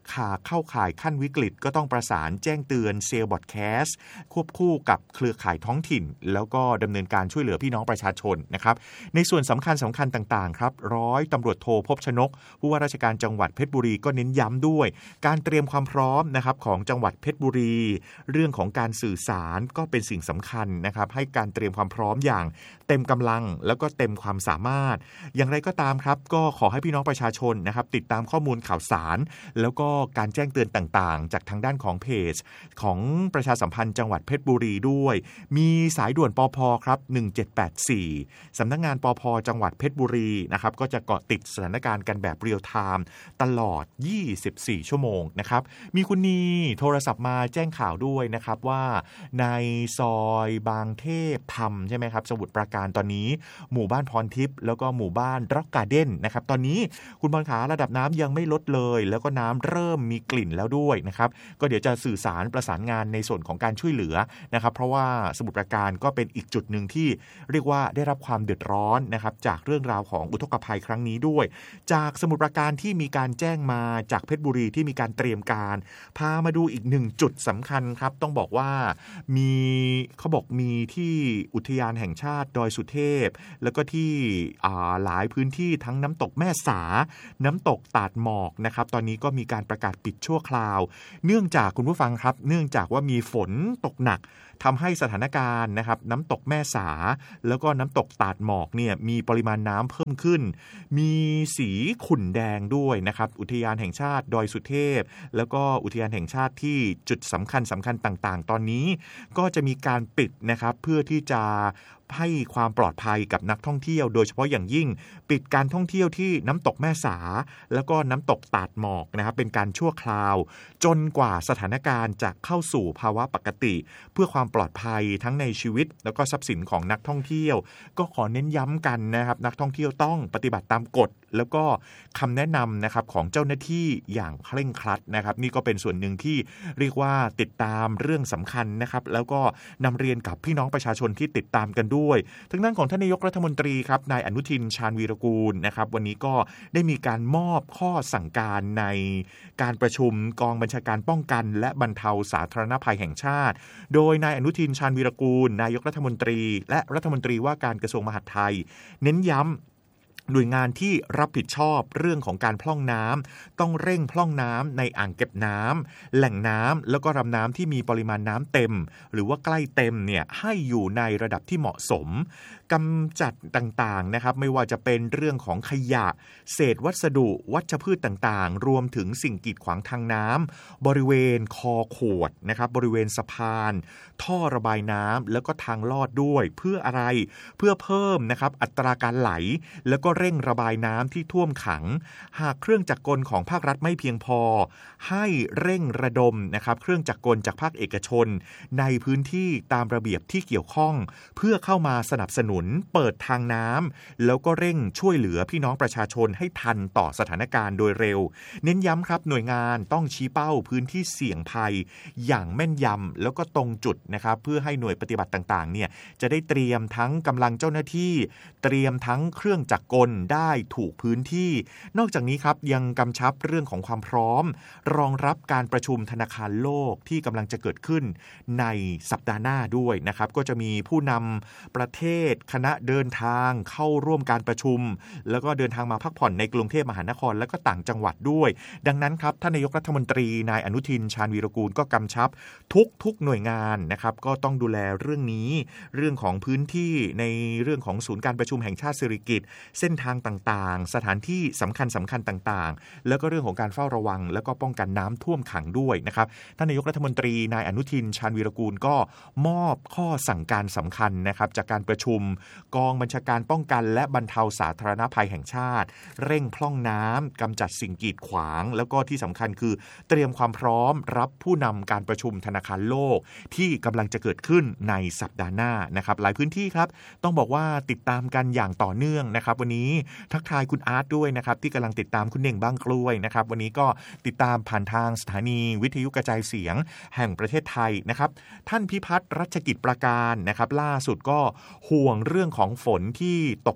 ข่าเข้าข่ายขั้นวิกฤตก็ต้องประสานแจ้งเตือนเซลล์บอดแคสต์ควบคู่กับเครือข่ายท้องถิ่นแล้วก็ดำเนินการช่วยเหลือพี่น้องประชาชนนะครับในส่วนสำคัญสำคัญต่างๆครับร้อยตำรวจโทภพชนกผู้ว่าราชการจังหวัดเพชรบุรีก็เน้นย้ำด้วยการเตรียมความพร้อมนะครับของจังหวัดเพชรบุรีเรื่องของการสื่อสารก็เป็นสิ่งสำคัญนะครับให้การเตรียมความพร้อมอย่างเต็มกำลังแล้วก็เต็มความสามารถอย่างไรก็ตามครับก็ขอให้พี่น้องประชาชนนะครับติดตามข้อมูลข่าวสารแล้วก็การแจ้งเตือนต่างๆจากทางด้านของเพจของประชาสัมพันธ์จังหวัดเพชรบุรีด้วยมีสายด่วนปภครับหนึ่งเจ็ดแปดสี่สำนักงานปภจังหวัดเพชรบุรีนะครับก็จะเกาะติดสถานการณ์กันแบบเรียลไทม์ตลอดยี่สิบสี่ชั่วโมงนะครับมีคุณนีโทรศัพท์มาแจ้งข่าวด้วยนะครับว่าในซอยบางเทพธรรมใช่ไหมครับสมุทรปราการตอนนี้หมู่บ้านพรทิพย์แล้วก็หมู่บ้านร็อกการ์เด้นนะครับตอนนี้คุณบอลขาระดับน้ำยังไม่ลดเลยแล้วก็น้ำเริ่มมีกลิ่นแล้วด้วยนะครับก็เดี๋ยวจะสื่อสารประสานงานในส่วนของการช่วยเหลือนะครับเพราะว่าสมุทรปราการก็เป็นอีกจุดหนึ่งที่เรียกว่าได้รับความเดือดร้อนนะครับจากเรื่องราวของอุทกภัยครั้งนี้ด้วยจากสมุทรปราการที่มีการแจ้งมาจากเพชรบุรีที่มีการเตรียมการพามาดูอีกหนึ่งจุดสำคัญครับต้องบอกว่ามีเขาบอกมีที่อุทยานแห่งชาติดอยสุเทพแล้วก็ที่หลายพื้นที่ทั้งน้ำตกแม่สาน้ำตกตาดหมอกนะครับตอนนี้ก็มีการประกาศปิดชั่วคราวเนื่องจากคุณผู้ฟังครับเนื่องจากว่ามีฝนตกหนักทำให้สถานการณ์นะครับน้ำตกแม่สาแล้วก็น้ำตกตาดหมอกเนี่ยมีปริมาณน้ำเพิ่มขึ้นมีสีขุ่นแดงด้วยนะครับอุทยานแห่งชาติดอยสุเทพแล้วก็อุทยานแห่งชาติที่จุดสำคัญสำคัญต่างๆตอนนี้ก็จะมีการปิดนะครับเพื่อที่จะให้ความปลอดภัยกับนักท่องเที่ยวโดยเฉพาะอย่างยิ่งปิดการท่องเที่ยวที่น้ำตกแม่สาแล้วก็น้ำตกตาดหมอกนะครับเป็นการชั่วคราวจนกว่าสถานการณ์จะเข้าสู่ภาวะปกติเพื่อความปลอดภัยทั้งในชีวิตแล้วก็ทรัพย์สินของนักท่องเที่ยวก็ขอเน้นย้ำกันนะครับนักท่องเที่ยวต้องปฏิบัติตามกฎแล้วก็คำแนะนำนะครับของเจ้าหน้าที่อย่างเคร่งครัดนะครับนี่ก็เป็นส่วนหนึ่งที่เรียกว่าติดตามเรื่องสำคัญนะครับแล้วก็นำเรียนกับพี่น้องประชาชนที่ติดตามกันด้วยทางด้านของท่านนายกรัฐมนตรีครับนายอนุทินชาญวีรกูลนะครับวันนี้ก็ได้มีการมอบข้อสั่งการในการประชุมกองบัญชาการป้องกันและบรรเทาสาธารณภัยแห่งชาติโดยนายอนุทินชาญวีรกูลนายกรัฐมนตรีและรัฐมนตรีว่าการกระทรวงมหาดไทยเน้นย้ำหน่วยงานที่รับผิดชอบเรื่องของการพร่องน้ำต้องเร่งพร่องน้ำในอ่างเก็บน้ำแหล่งน้ำแล้วก็ลำน้ำที่มีปริมาณน้ำเต็มหรือว่าใกล้เต็มเนี่ยให้อยู่ในระดับที่เหมาะสมกำจัดต่างๆนะครับไม่ว่าจะเป็นเรื่องของขยะเศษวัสดุวัชพืชต่างๆรวมถึงสิ่งกีดขวางทางน้ำบริเวณคอขวดนะครับบริเวณสะพานท่อระบายน้ำแล้วก็ทางลอดด้วยเพื่ออะไรเพื่อเพิ่มนะครับอัตราการไหลแล้วก็เร่งระบายน้ำที่ท่วมขังหากเครื่องจักรกลของภาครัฐไม่เพียงพอให้เร่งระดมนะครับเครื่องจักรกลจากภาคเอกชนในพื้นที่ตามระเบียบที่เกี่ยวข้องเพื่อเข้ามาสนับสนุนเปิดทางน้ำแล้วก็เร่งช่วยเหลือพี่น้องประชาชนให้ทันต่อสถานการณ์โดยเร็วเน้นย้ำครับหน่วยงานต้องชี้เป้าพื้นที่เสี่ยงภัยอย่างแม่นยำแล้วก็ตรงจุดนะครับเพื่อให้หน่วยปฏิบัติต่างๆเนี่ยจะได้เตรียมทั้งกำลังเจ้าหน้าที่เตรียมทั้งเครื่องจักรกลได้ถูกพื้นที่นอกจากนี้ครับยังกำชับเรื่องของความพร้อมรองรับการประชุมธนาคารโลกที่กำลังจะเกิดขึ้นในสัปดาห์หน้าด้วยนะครับก็จะมีผู้นำประเทศคณะเดินทางเข้าร่วมการประชุมแล้วก็เดินทางมาพักผ่อนในกรุงเทพมหานครและก็ต่างจังหวัดด้วยดังนั้นครับท่านนายกรัฐมนตรีนายอนุทินชาญวีรกูลก็กำชับทุกทุกหน่วยงานนะครับก็ต้องดูแลเรื่องนี้เรื่องของพื้นที่ในเรื่องของศูนย์การประชุมแห่งชาติสิริกิติ์เส้นทางต่างๆสถานที่สำคัญสำคัญต่างๆแล้วก็เรื่องของการเฝ้าระวังแล้วก็ป้องกันน้ำท่วมขังด้วยนะครับท่านนายกรัฐมนตรีนายอนุทินชาญวีรกูลก็มอบข้อสั่งการสำคัญนะครับจากการประชุมกองบัญชาการป้องกันและบรรเทาสาธารณภัยแห่งชาติเร่งพร่องน้ำกำจัดสิ่งกีดขวางแล้วก็ที่สำคัญคือเตรียมความพร้อมรับผู้นำการประชุมธนาคารโลกที่กำลังจะเกิดขึ้นในสัปดาห์หน้านะครับหลายพื้นที่ครับต้องบอกว่าติดตามกันอย่างต่อเนื่องนะครับวันนี้ทักทายคุณอาร์ตด้วยนะครับที่กำลังติดตามคุณเน่งบางกล้วยนะครับวันนี้ก็ติดตามผ่านทางสถานีวิทยุกระจายเสียงแห่งประเทศไทยนะครับท่านพิพัฒน์รัชกิจประการนะครับล่าสุดก็ห่วงเรื่องของฝนที่ตกหนัก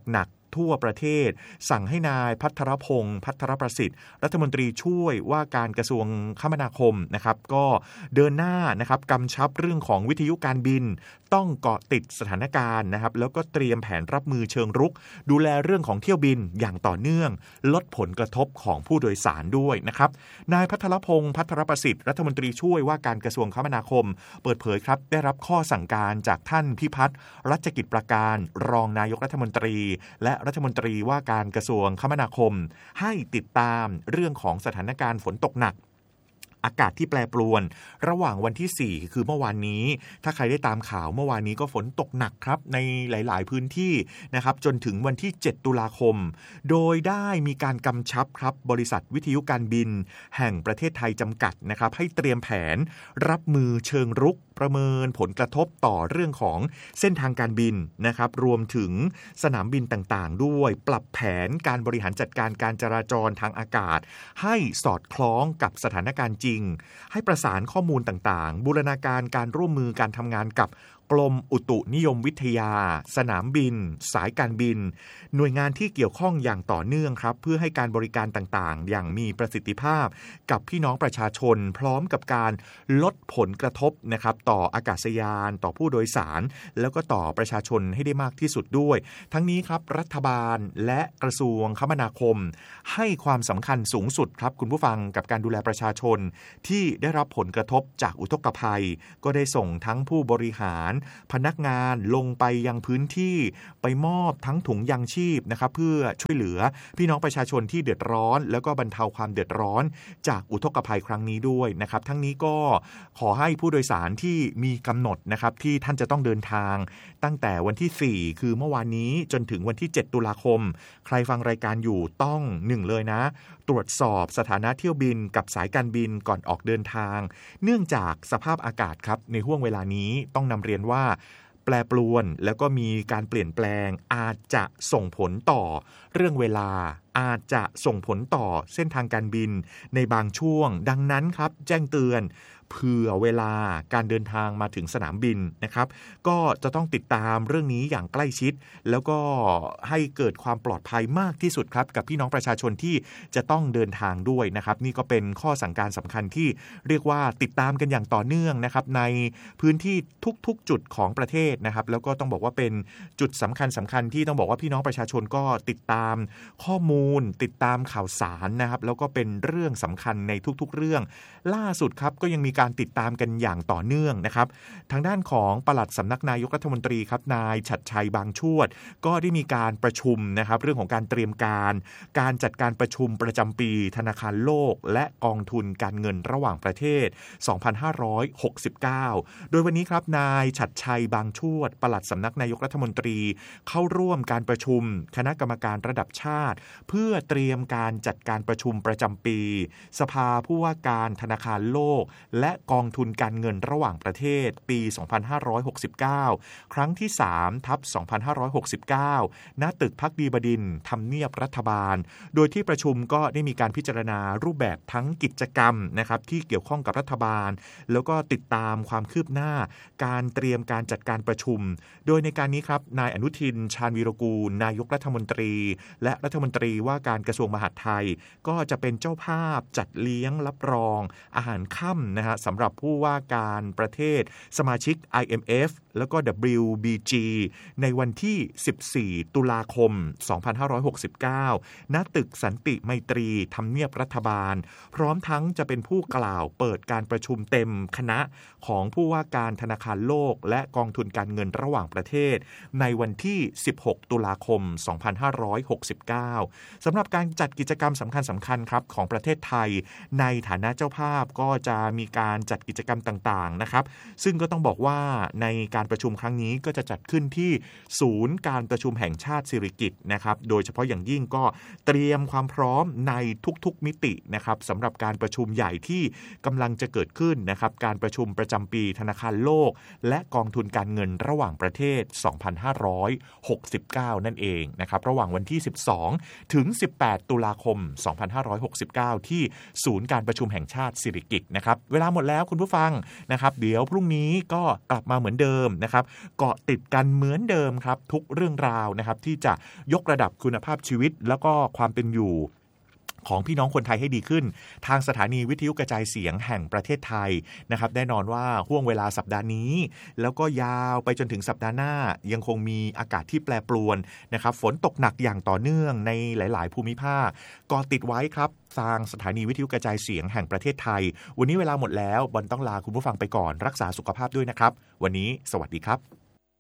ทั่วประเทศสั่งให้นายภัทรพงศ์ภัทรประสิทธิ์รัฐมนตรีช่วยว่าการกระทรวงคมนาคมนะครับก็เดินหน้านะครับกำชับเรื่องของวิทยุการบินต้องเกาะติดสถานการณ์นะครับแล้วก็เตรียมแผนรับมือเชิงรุกดูแลเรื่องของเที่ยวบินอย่างต่อเนื่องลดผลกระทบของผู้โดยสารด้วยนะครับนายภัทรพงศ์ภัทรประสิทธิ์รัฐมนตรีช่วยว่าการกระทรวงคมนาคมเปิดเผยครับได้รับข้อสั่งการจากท่านพิพัฒน์รัชกิจประการรองนายกรัฐมนตรีและรัฐมนตรีว่าการกระทรวงคมนาคมให้ติดตามเรื่องของสถานการณ์ฝนตกหนักอากาศที่แปรปรวนระหว่างวันที่สี่คือเมื่อวานนี้ถ้าใครได้ตามข่าวเมื่อวานนี้ก็ฝนตกหนักครับในหลายๆพื้นที่นะครับจนถึงวันที่เจ็ดตุลาคมโดยได้มีการกำชับครับบริษัทวิทยุการบินแห่งประเทศไทยจำกัดนะครับให้เตรียมแผนรับมือเชิงรุกประเมินผลกระทบต่อเรื่องของเส้นทางการบินนะครับรวมถึงสนามบินต่างๆด้วยปรับแผนการบริหารจัดการการจราจรทางอากาศให้สอดคล้องกับสถานการณ์จริงให้ประสานข้อมูลต่างๆบูรณาการการร่วมมือการทำงานกับกรมอุตุนิยมวิทยาสนามบินสายการบินหน่วยงานที่เกี่ยวข้องอย่างต่อเนื่องครับเพื่อให้การบริการต่างๆอย่างมีประสิทธิภาพกับพี่น้องประชาชนพร้อมกับการลดผลกระทบนะครับต่ออากาศยานต่อผู้โดยสารแล้วก็ต่อประชาชนให้ได้มากที่สุดด้วยทั้งนี้ครับรัฐบาลและกระทรวงคมนาคมให้ความสำคัญสูงสุดครับคุณผู้ฟังกับการดูแลประชาชนที่ได้รับผลกระทบจากอุทกภัยก็ได้ส่งทั้งผู้บริหารพนักงานลงไปยังพื้นที่ไปมอบทั้งถุงยางชีพนะครับเพื่อช่วยเหลือพี่น้องประชาชนที่เดือดร้อนแล้วก็บรรเทาความเดือดร้อนจากอุทกภัยครั้งนี้ด้วยนะครับทั้งนี้ก็ขอให้ผู้โดยสารที่มีกำหนดนะครับที่ท่านจะต้องเดินทางตั้งแต่วันที่สี่คือเมื่อวานนี้จนถึงวันที่เจ็ดตุลาคมใครฟังรายการอยู่ต้องหนึ่งเลยนะตรวจสอบสถานะเที่ยวบินกับสายการบินก่อนออกเดินทางเนื่องจากสภาพอากาศครับในห้วงเวลานี้ต้องนำเรียนว่าแปรปรวนแล้วก็มีการเปลี่ยนแปลงอาจจะส่งผลต่อเรื่องเวลาอาจจะส่งผลต่อเส้นทางการบินในบางช่วงดังนั้นครับแจ้งเตือนเผื่อเวลาการเดินทางมาถึงสนามบินนะครับก็จะต้องติดตามเรื่องนี้อย่างใกล้ชิดแล้วก็ให้เกิดความปลอดภัยมากที่สุดครับกับพี่น้องประชาชนที่จะต้องเดินทางด้วยนะครับนี่ก็เป็นข้อสั่งการสำคัญที่เรียกว่าติดตามกันอย่างต่อเนื่องนะครับในพื้นที่ทุกๆจุดของประเทศนะครับแล้วก็ต้องบอกว่าเป็นจุดสำคัญสำคัญที่ต้องบอกว่าพี่น้องประชาชนก็ติดตามข้อมูลติดตามข่าวสารนะครับแล้วก็เป็นเรื่องสำคัญในทุกๆเรื่องล่าสุดครับก็ยังมีการติดตามกันอย่างต่อเนื่องนะครับทางด้านของปลัดสำนักนายกรัฐมนตรีครับนายฉัตรชัยบางชวดก็ได้มีการประชุมนะครับเรื่องของการเตรียมการการจัดการประชุมประจำปีธนาคารโลกและกองทุนการเงินระหว่างประเทศสองพันห้าร้อยหกสิบเก้าโดยวันนี้ครับนายฉัตรชัยบางชวดปลัดสำนักนายกรัฐมนตรีเข้าร่วมการประชุมคณะกรรมการระดับชาติเพื่อเตรียมการจัดการประชุมประจำปีสภาผู้ว่าการธนาคารโลกและกองทุนการเงินระหว่างประเทศปีสองพันห้าร้อยหกสิบเก้าครั้งที่สามทับสองพันห้าร้อยหกสิบเก้าณตึกภักดีบดินทร์ทำเนียบรัฐบาลโดยที่ประชุมก็ได้มีการพิจารณารูปแบบทั้งกิจกรรมนะครับที่เกี่ยวข้องกับรัฐบาลแล้วก็ติดตามความคืบหน้าการเตรียมการจัดการประชุมโดยในการนี้ครับนายอนุทินชาญวีรกูลนายกรัฐมนตรีและรัฐมนตรีว่าการกระทรวงมหาดไทยก็จะเป็นเจ้าภาพจัดเลี้ยงรับรองอาหารค่ำนะฮะสำหรับผู้ว่าการประเทศสมาชิก ไอ เอ็ม เอฟ แล้วก็ ดับเบิลยู บี จี ในวันที่สิบสี่ตุลาคมสองพันห้าร้อยหกสิบเก้าณตึกสันติไมตรีทำเนียบรัฐบาลพร้อมทั้งจะเป็นผู้กล่าวเปิดการประชุมเต็มคณะของผู้ว่าการธนาคารโลกและกองทุนการเงินระหว่างประเทศในวันที่สิบหกตุลาคมสองพันห้าร้อยหกสิบเก้าสำหรับการจัดกิจกรรมสำคัญสำคัญครับของประเทศไทยในฐานะเจ้าภาพก็จะมีการจัดกิจกรรมต่างๆนะครับซึ่งก็ต้องบอกว่าในการประชุมครั้งนี้ก็จะจัดขึ้นที่ศูนย์การประชุมแห่งชาติสิริกิติ์นะครับโดยเฉพาะอย่างยิ่งก็เตรียมความพร้อมในทุกๆมิตินะครับสำหรับการประชุมใหญ่ที่กำลังจะเกิดขึ้นนะครับการประชุมประจำปีธนาคารโลกและกองทุนการเงินระหว่างประเทศสองพันห้าร้อยหกสิบเก้านั่นเองนะครับระหว่างวันที่สิบสองถึงสิบแปดตุลาคมสองพันห้าร้อยหกสิบเก้าที่ศูนย์การประชุมแห่งชาติสิริกิติ์นะครับเวลาหมดแล้วคุณผู้ฟังนะครับเดี๋ยวพรุ่งนี้ก็กลับมาเหมือนเดิมนะครับเกาะติดกันเหมือนเดิมครับทุกเรื่องราวนะครับที่จะยกระดับคุณภาพชีวิตแล้วก็ความเป็นอยู่ของพี่น้องคนไทยให้ดีขึ้นทางสถานีวิทยุกระจายเสียงแห่งประเทศไทยนะครับแน่นอนว่าห่วงเวลาสัปดาห์นี้แล้วก็ยาวไปจนถึงสัปดาห์หน้ายังคงมีอากาศที่แปรปรวนนะครับฝนตกหนักอย่างต่อเนื่องในหลายๆภูมิภาคก็ติดไว้ครับทางสถานีวิทยุกระจายเสียงแห่งประเทศไทยวันนี้เวลาหมดแล้วบอลต้องลาคุณผู้ฟังไปก่อนรักษาสุขภาพด้วยนะครับวันนี้สวัสดีครับ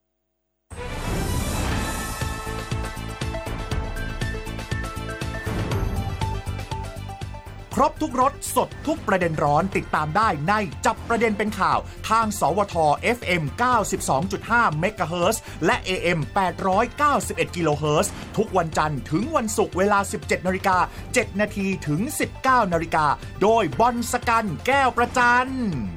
ครบทุกรสสดทุกประเด็นร้อนติดตามได้ในจับประเด็นเป็นข่าวทางสวท เอฟ เอ็ม เก้าสิบสองจุดห้า เมกะเฮิรตซ์และ เอ เอ็ม แปดร้อยเก้าสิบเอ็ด กิโลเฮิรตซ์ทุกวันจันทร์ถึงวันศุกร์เวลา สิบเจ็ดนาฬิกาเจ็ดนาทีถึง สิบเก้านาฬิกาโดยบอลสกันแก้วประจัน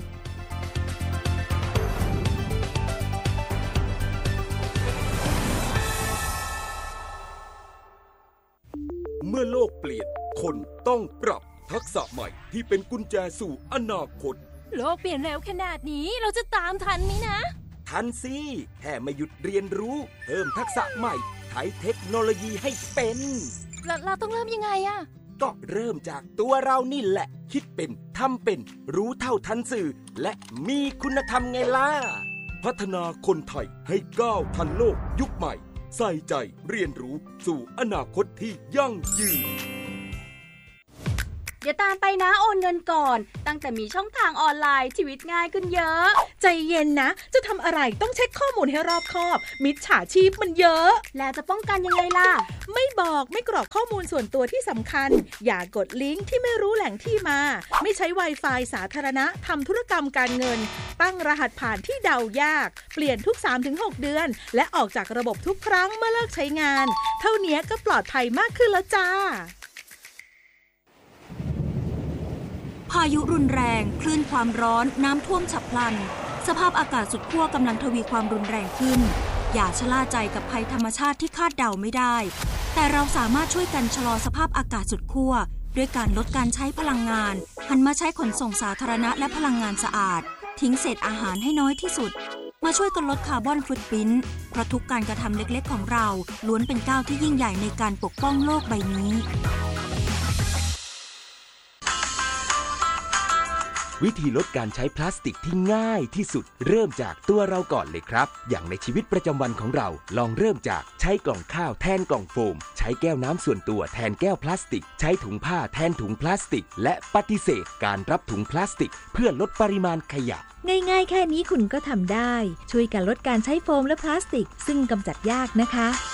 เมื่อโลกเปลี่ยนคนต้องปรับทักษะใหม่ที่เป็นกุญแจสู่อนาคตโลกเปลี่ยนเร็วขนาดนี้เราจะตามทันไหมนะทันสิแค่ไม่หยุดเรียนรู้เพิ่มทักษะใหม่ใช้เทคโนโลยีให้เป็นเราเราต้องเริ่มยังไงอะก็เริ่มจากตัวเรานี่แหละคิดเป็นทำเป็นรู้เท่าทันสื่อและมีคุณธรรมไงล่ะพัฒนาคนไทยให้ก้าวทันโลกยุคใหม่ใส่ใจเรียนรู้สู่อนาคตที่ยั่งยืนอย่าตามไปนะโอนเงินก่อนตั้งแต่มีช่องทางออนไลน์ชีวิตง่ายขึ้นเยอะใจเย็นนะจะทำอะไรต้องเช็คข้อมูลให้รอบคอบมิจฉาชีพมันเยอะแล้วจะป้องกันยังไงล่ะไม่บอกไม่กรอกข้อมูลส่วนตัวที่สำคัญอย่ากดลิงก์ที่ไม่รู้แหล่งที่มาไม่ใช้ Wi-Fi สาธารณะทำธุรกรรมการเงินตั้งรหัสผ่านที่เดายากเปลี่ยนทุก สามถึงหก เดือนและออกจากระบบทุกครั้งเมื่อเลิกใช้งานเท่านี้ก็ปลอดภัยมากขึ้นแล้วจ้าพายุรุนแรงคลื่นความร้อนน้ำท่วมฉับพลันสภาพอากาศสุดขั้วกำลังทวีความรุนแรงขึ้นอย่าชะล่าใจกับภัยธรรมชาติที่คาดเดาไม่ได้แต่เราสามารถช่วยกันชะลอสภาพอากาศสุดขั้วด้วยการลดการใช้พลังงานหันมาใช้ขนส่งสาธารณะและพลังงานสะอาดทิ้งเศษอาหารให้น้อยที่สุดมาช่วยกันลดคาร์บอนฟุตพริ้นท์เพราะทุกการกระทำเล็กๆของเราล้วนเป็นก้าวที่ยิ่งใหญ่ในการปกป้องโลกใบนี้วิธีลดการใช้พลาสติกที่ง่ายที่สุดเริ่มจากตัวเราก่อนเลยครับอย่างในชีวิตประจำวันของเราลองเริ่มจากใช้กล่องข้าวแทนกล่องโฟมใช้แก้วน้ำส่วนตัวแทนแก้วพลาสติกใช้ถุงผ้าแทนถุงพลาสติกและปฏิเสธการรับถุงพลาสติกเพื่อลดปริมาณขยะง่ายๆแค่นี้คุณก็ทำได้ช่วยกันลดการใช้โฟมและพลาสติกซึ่งกำจัดยากนะคะ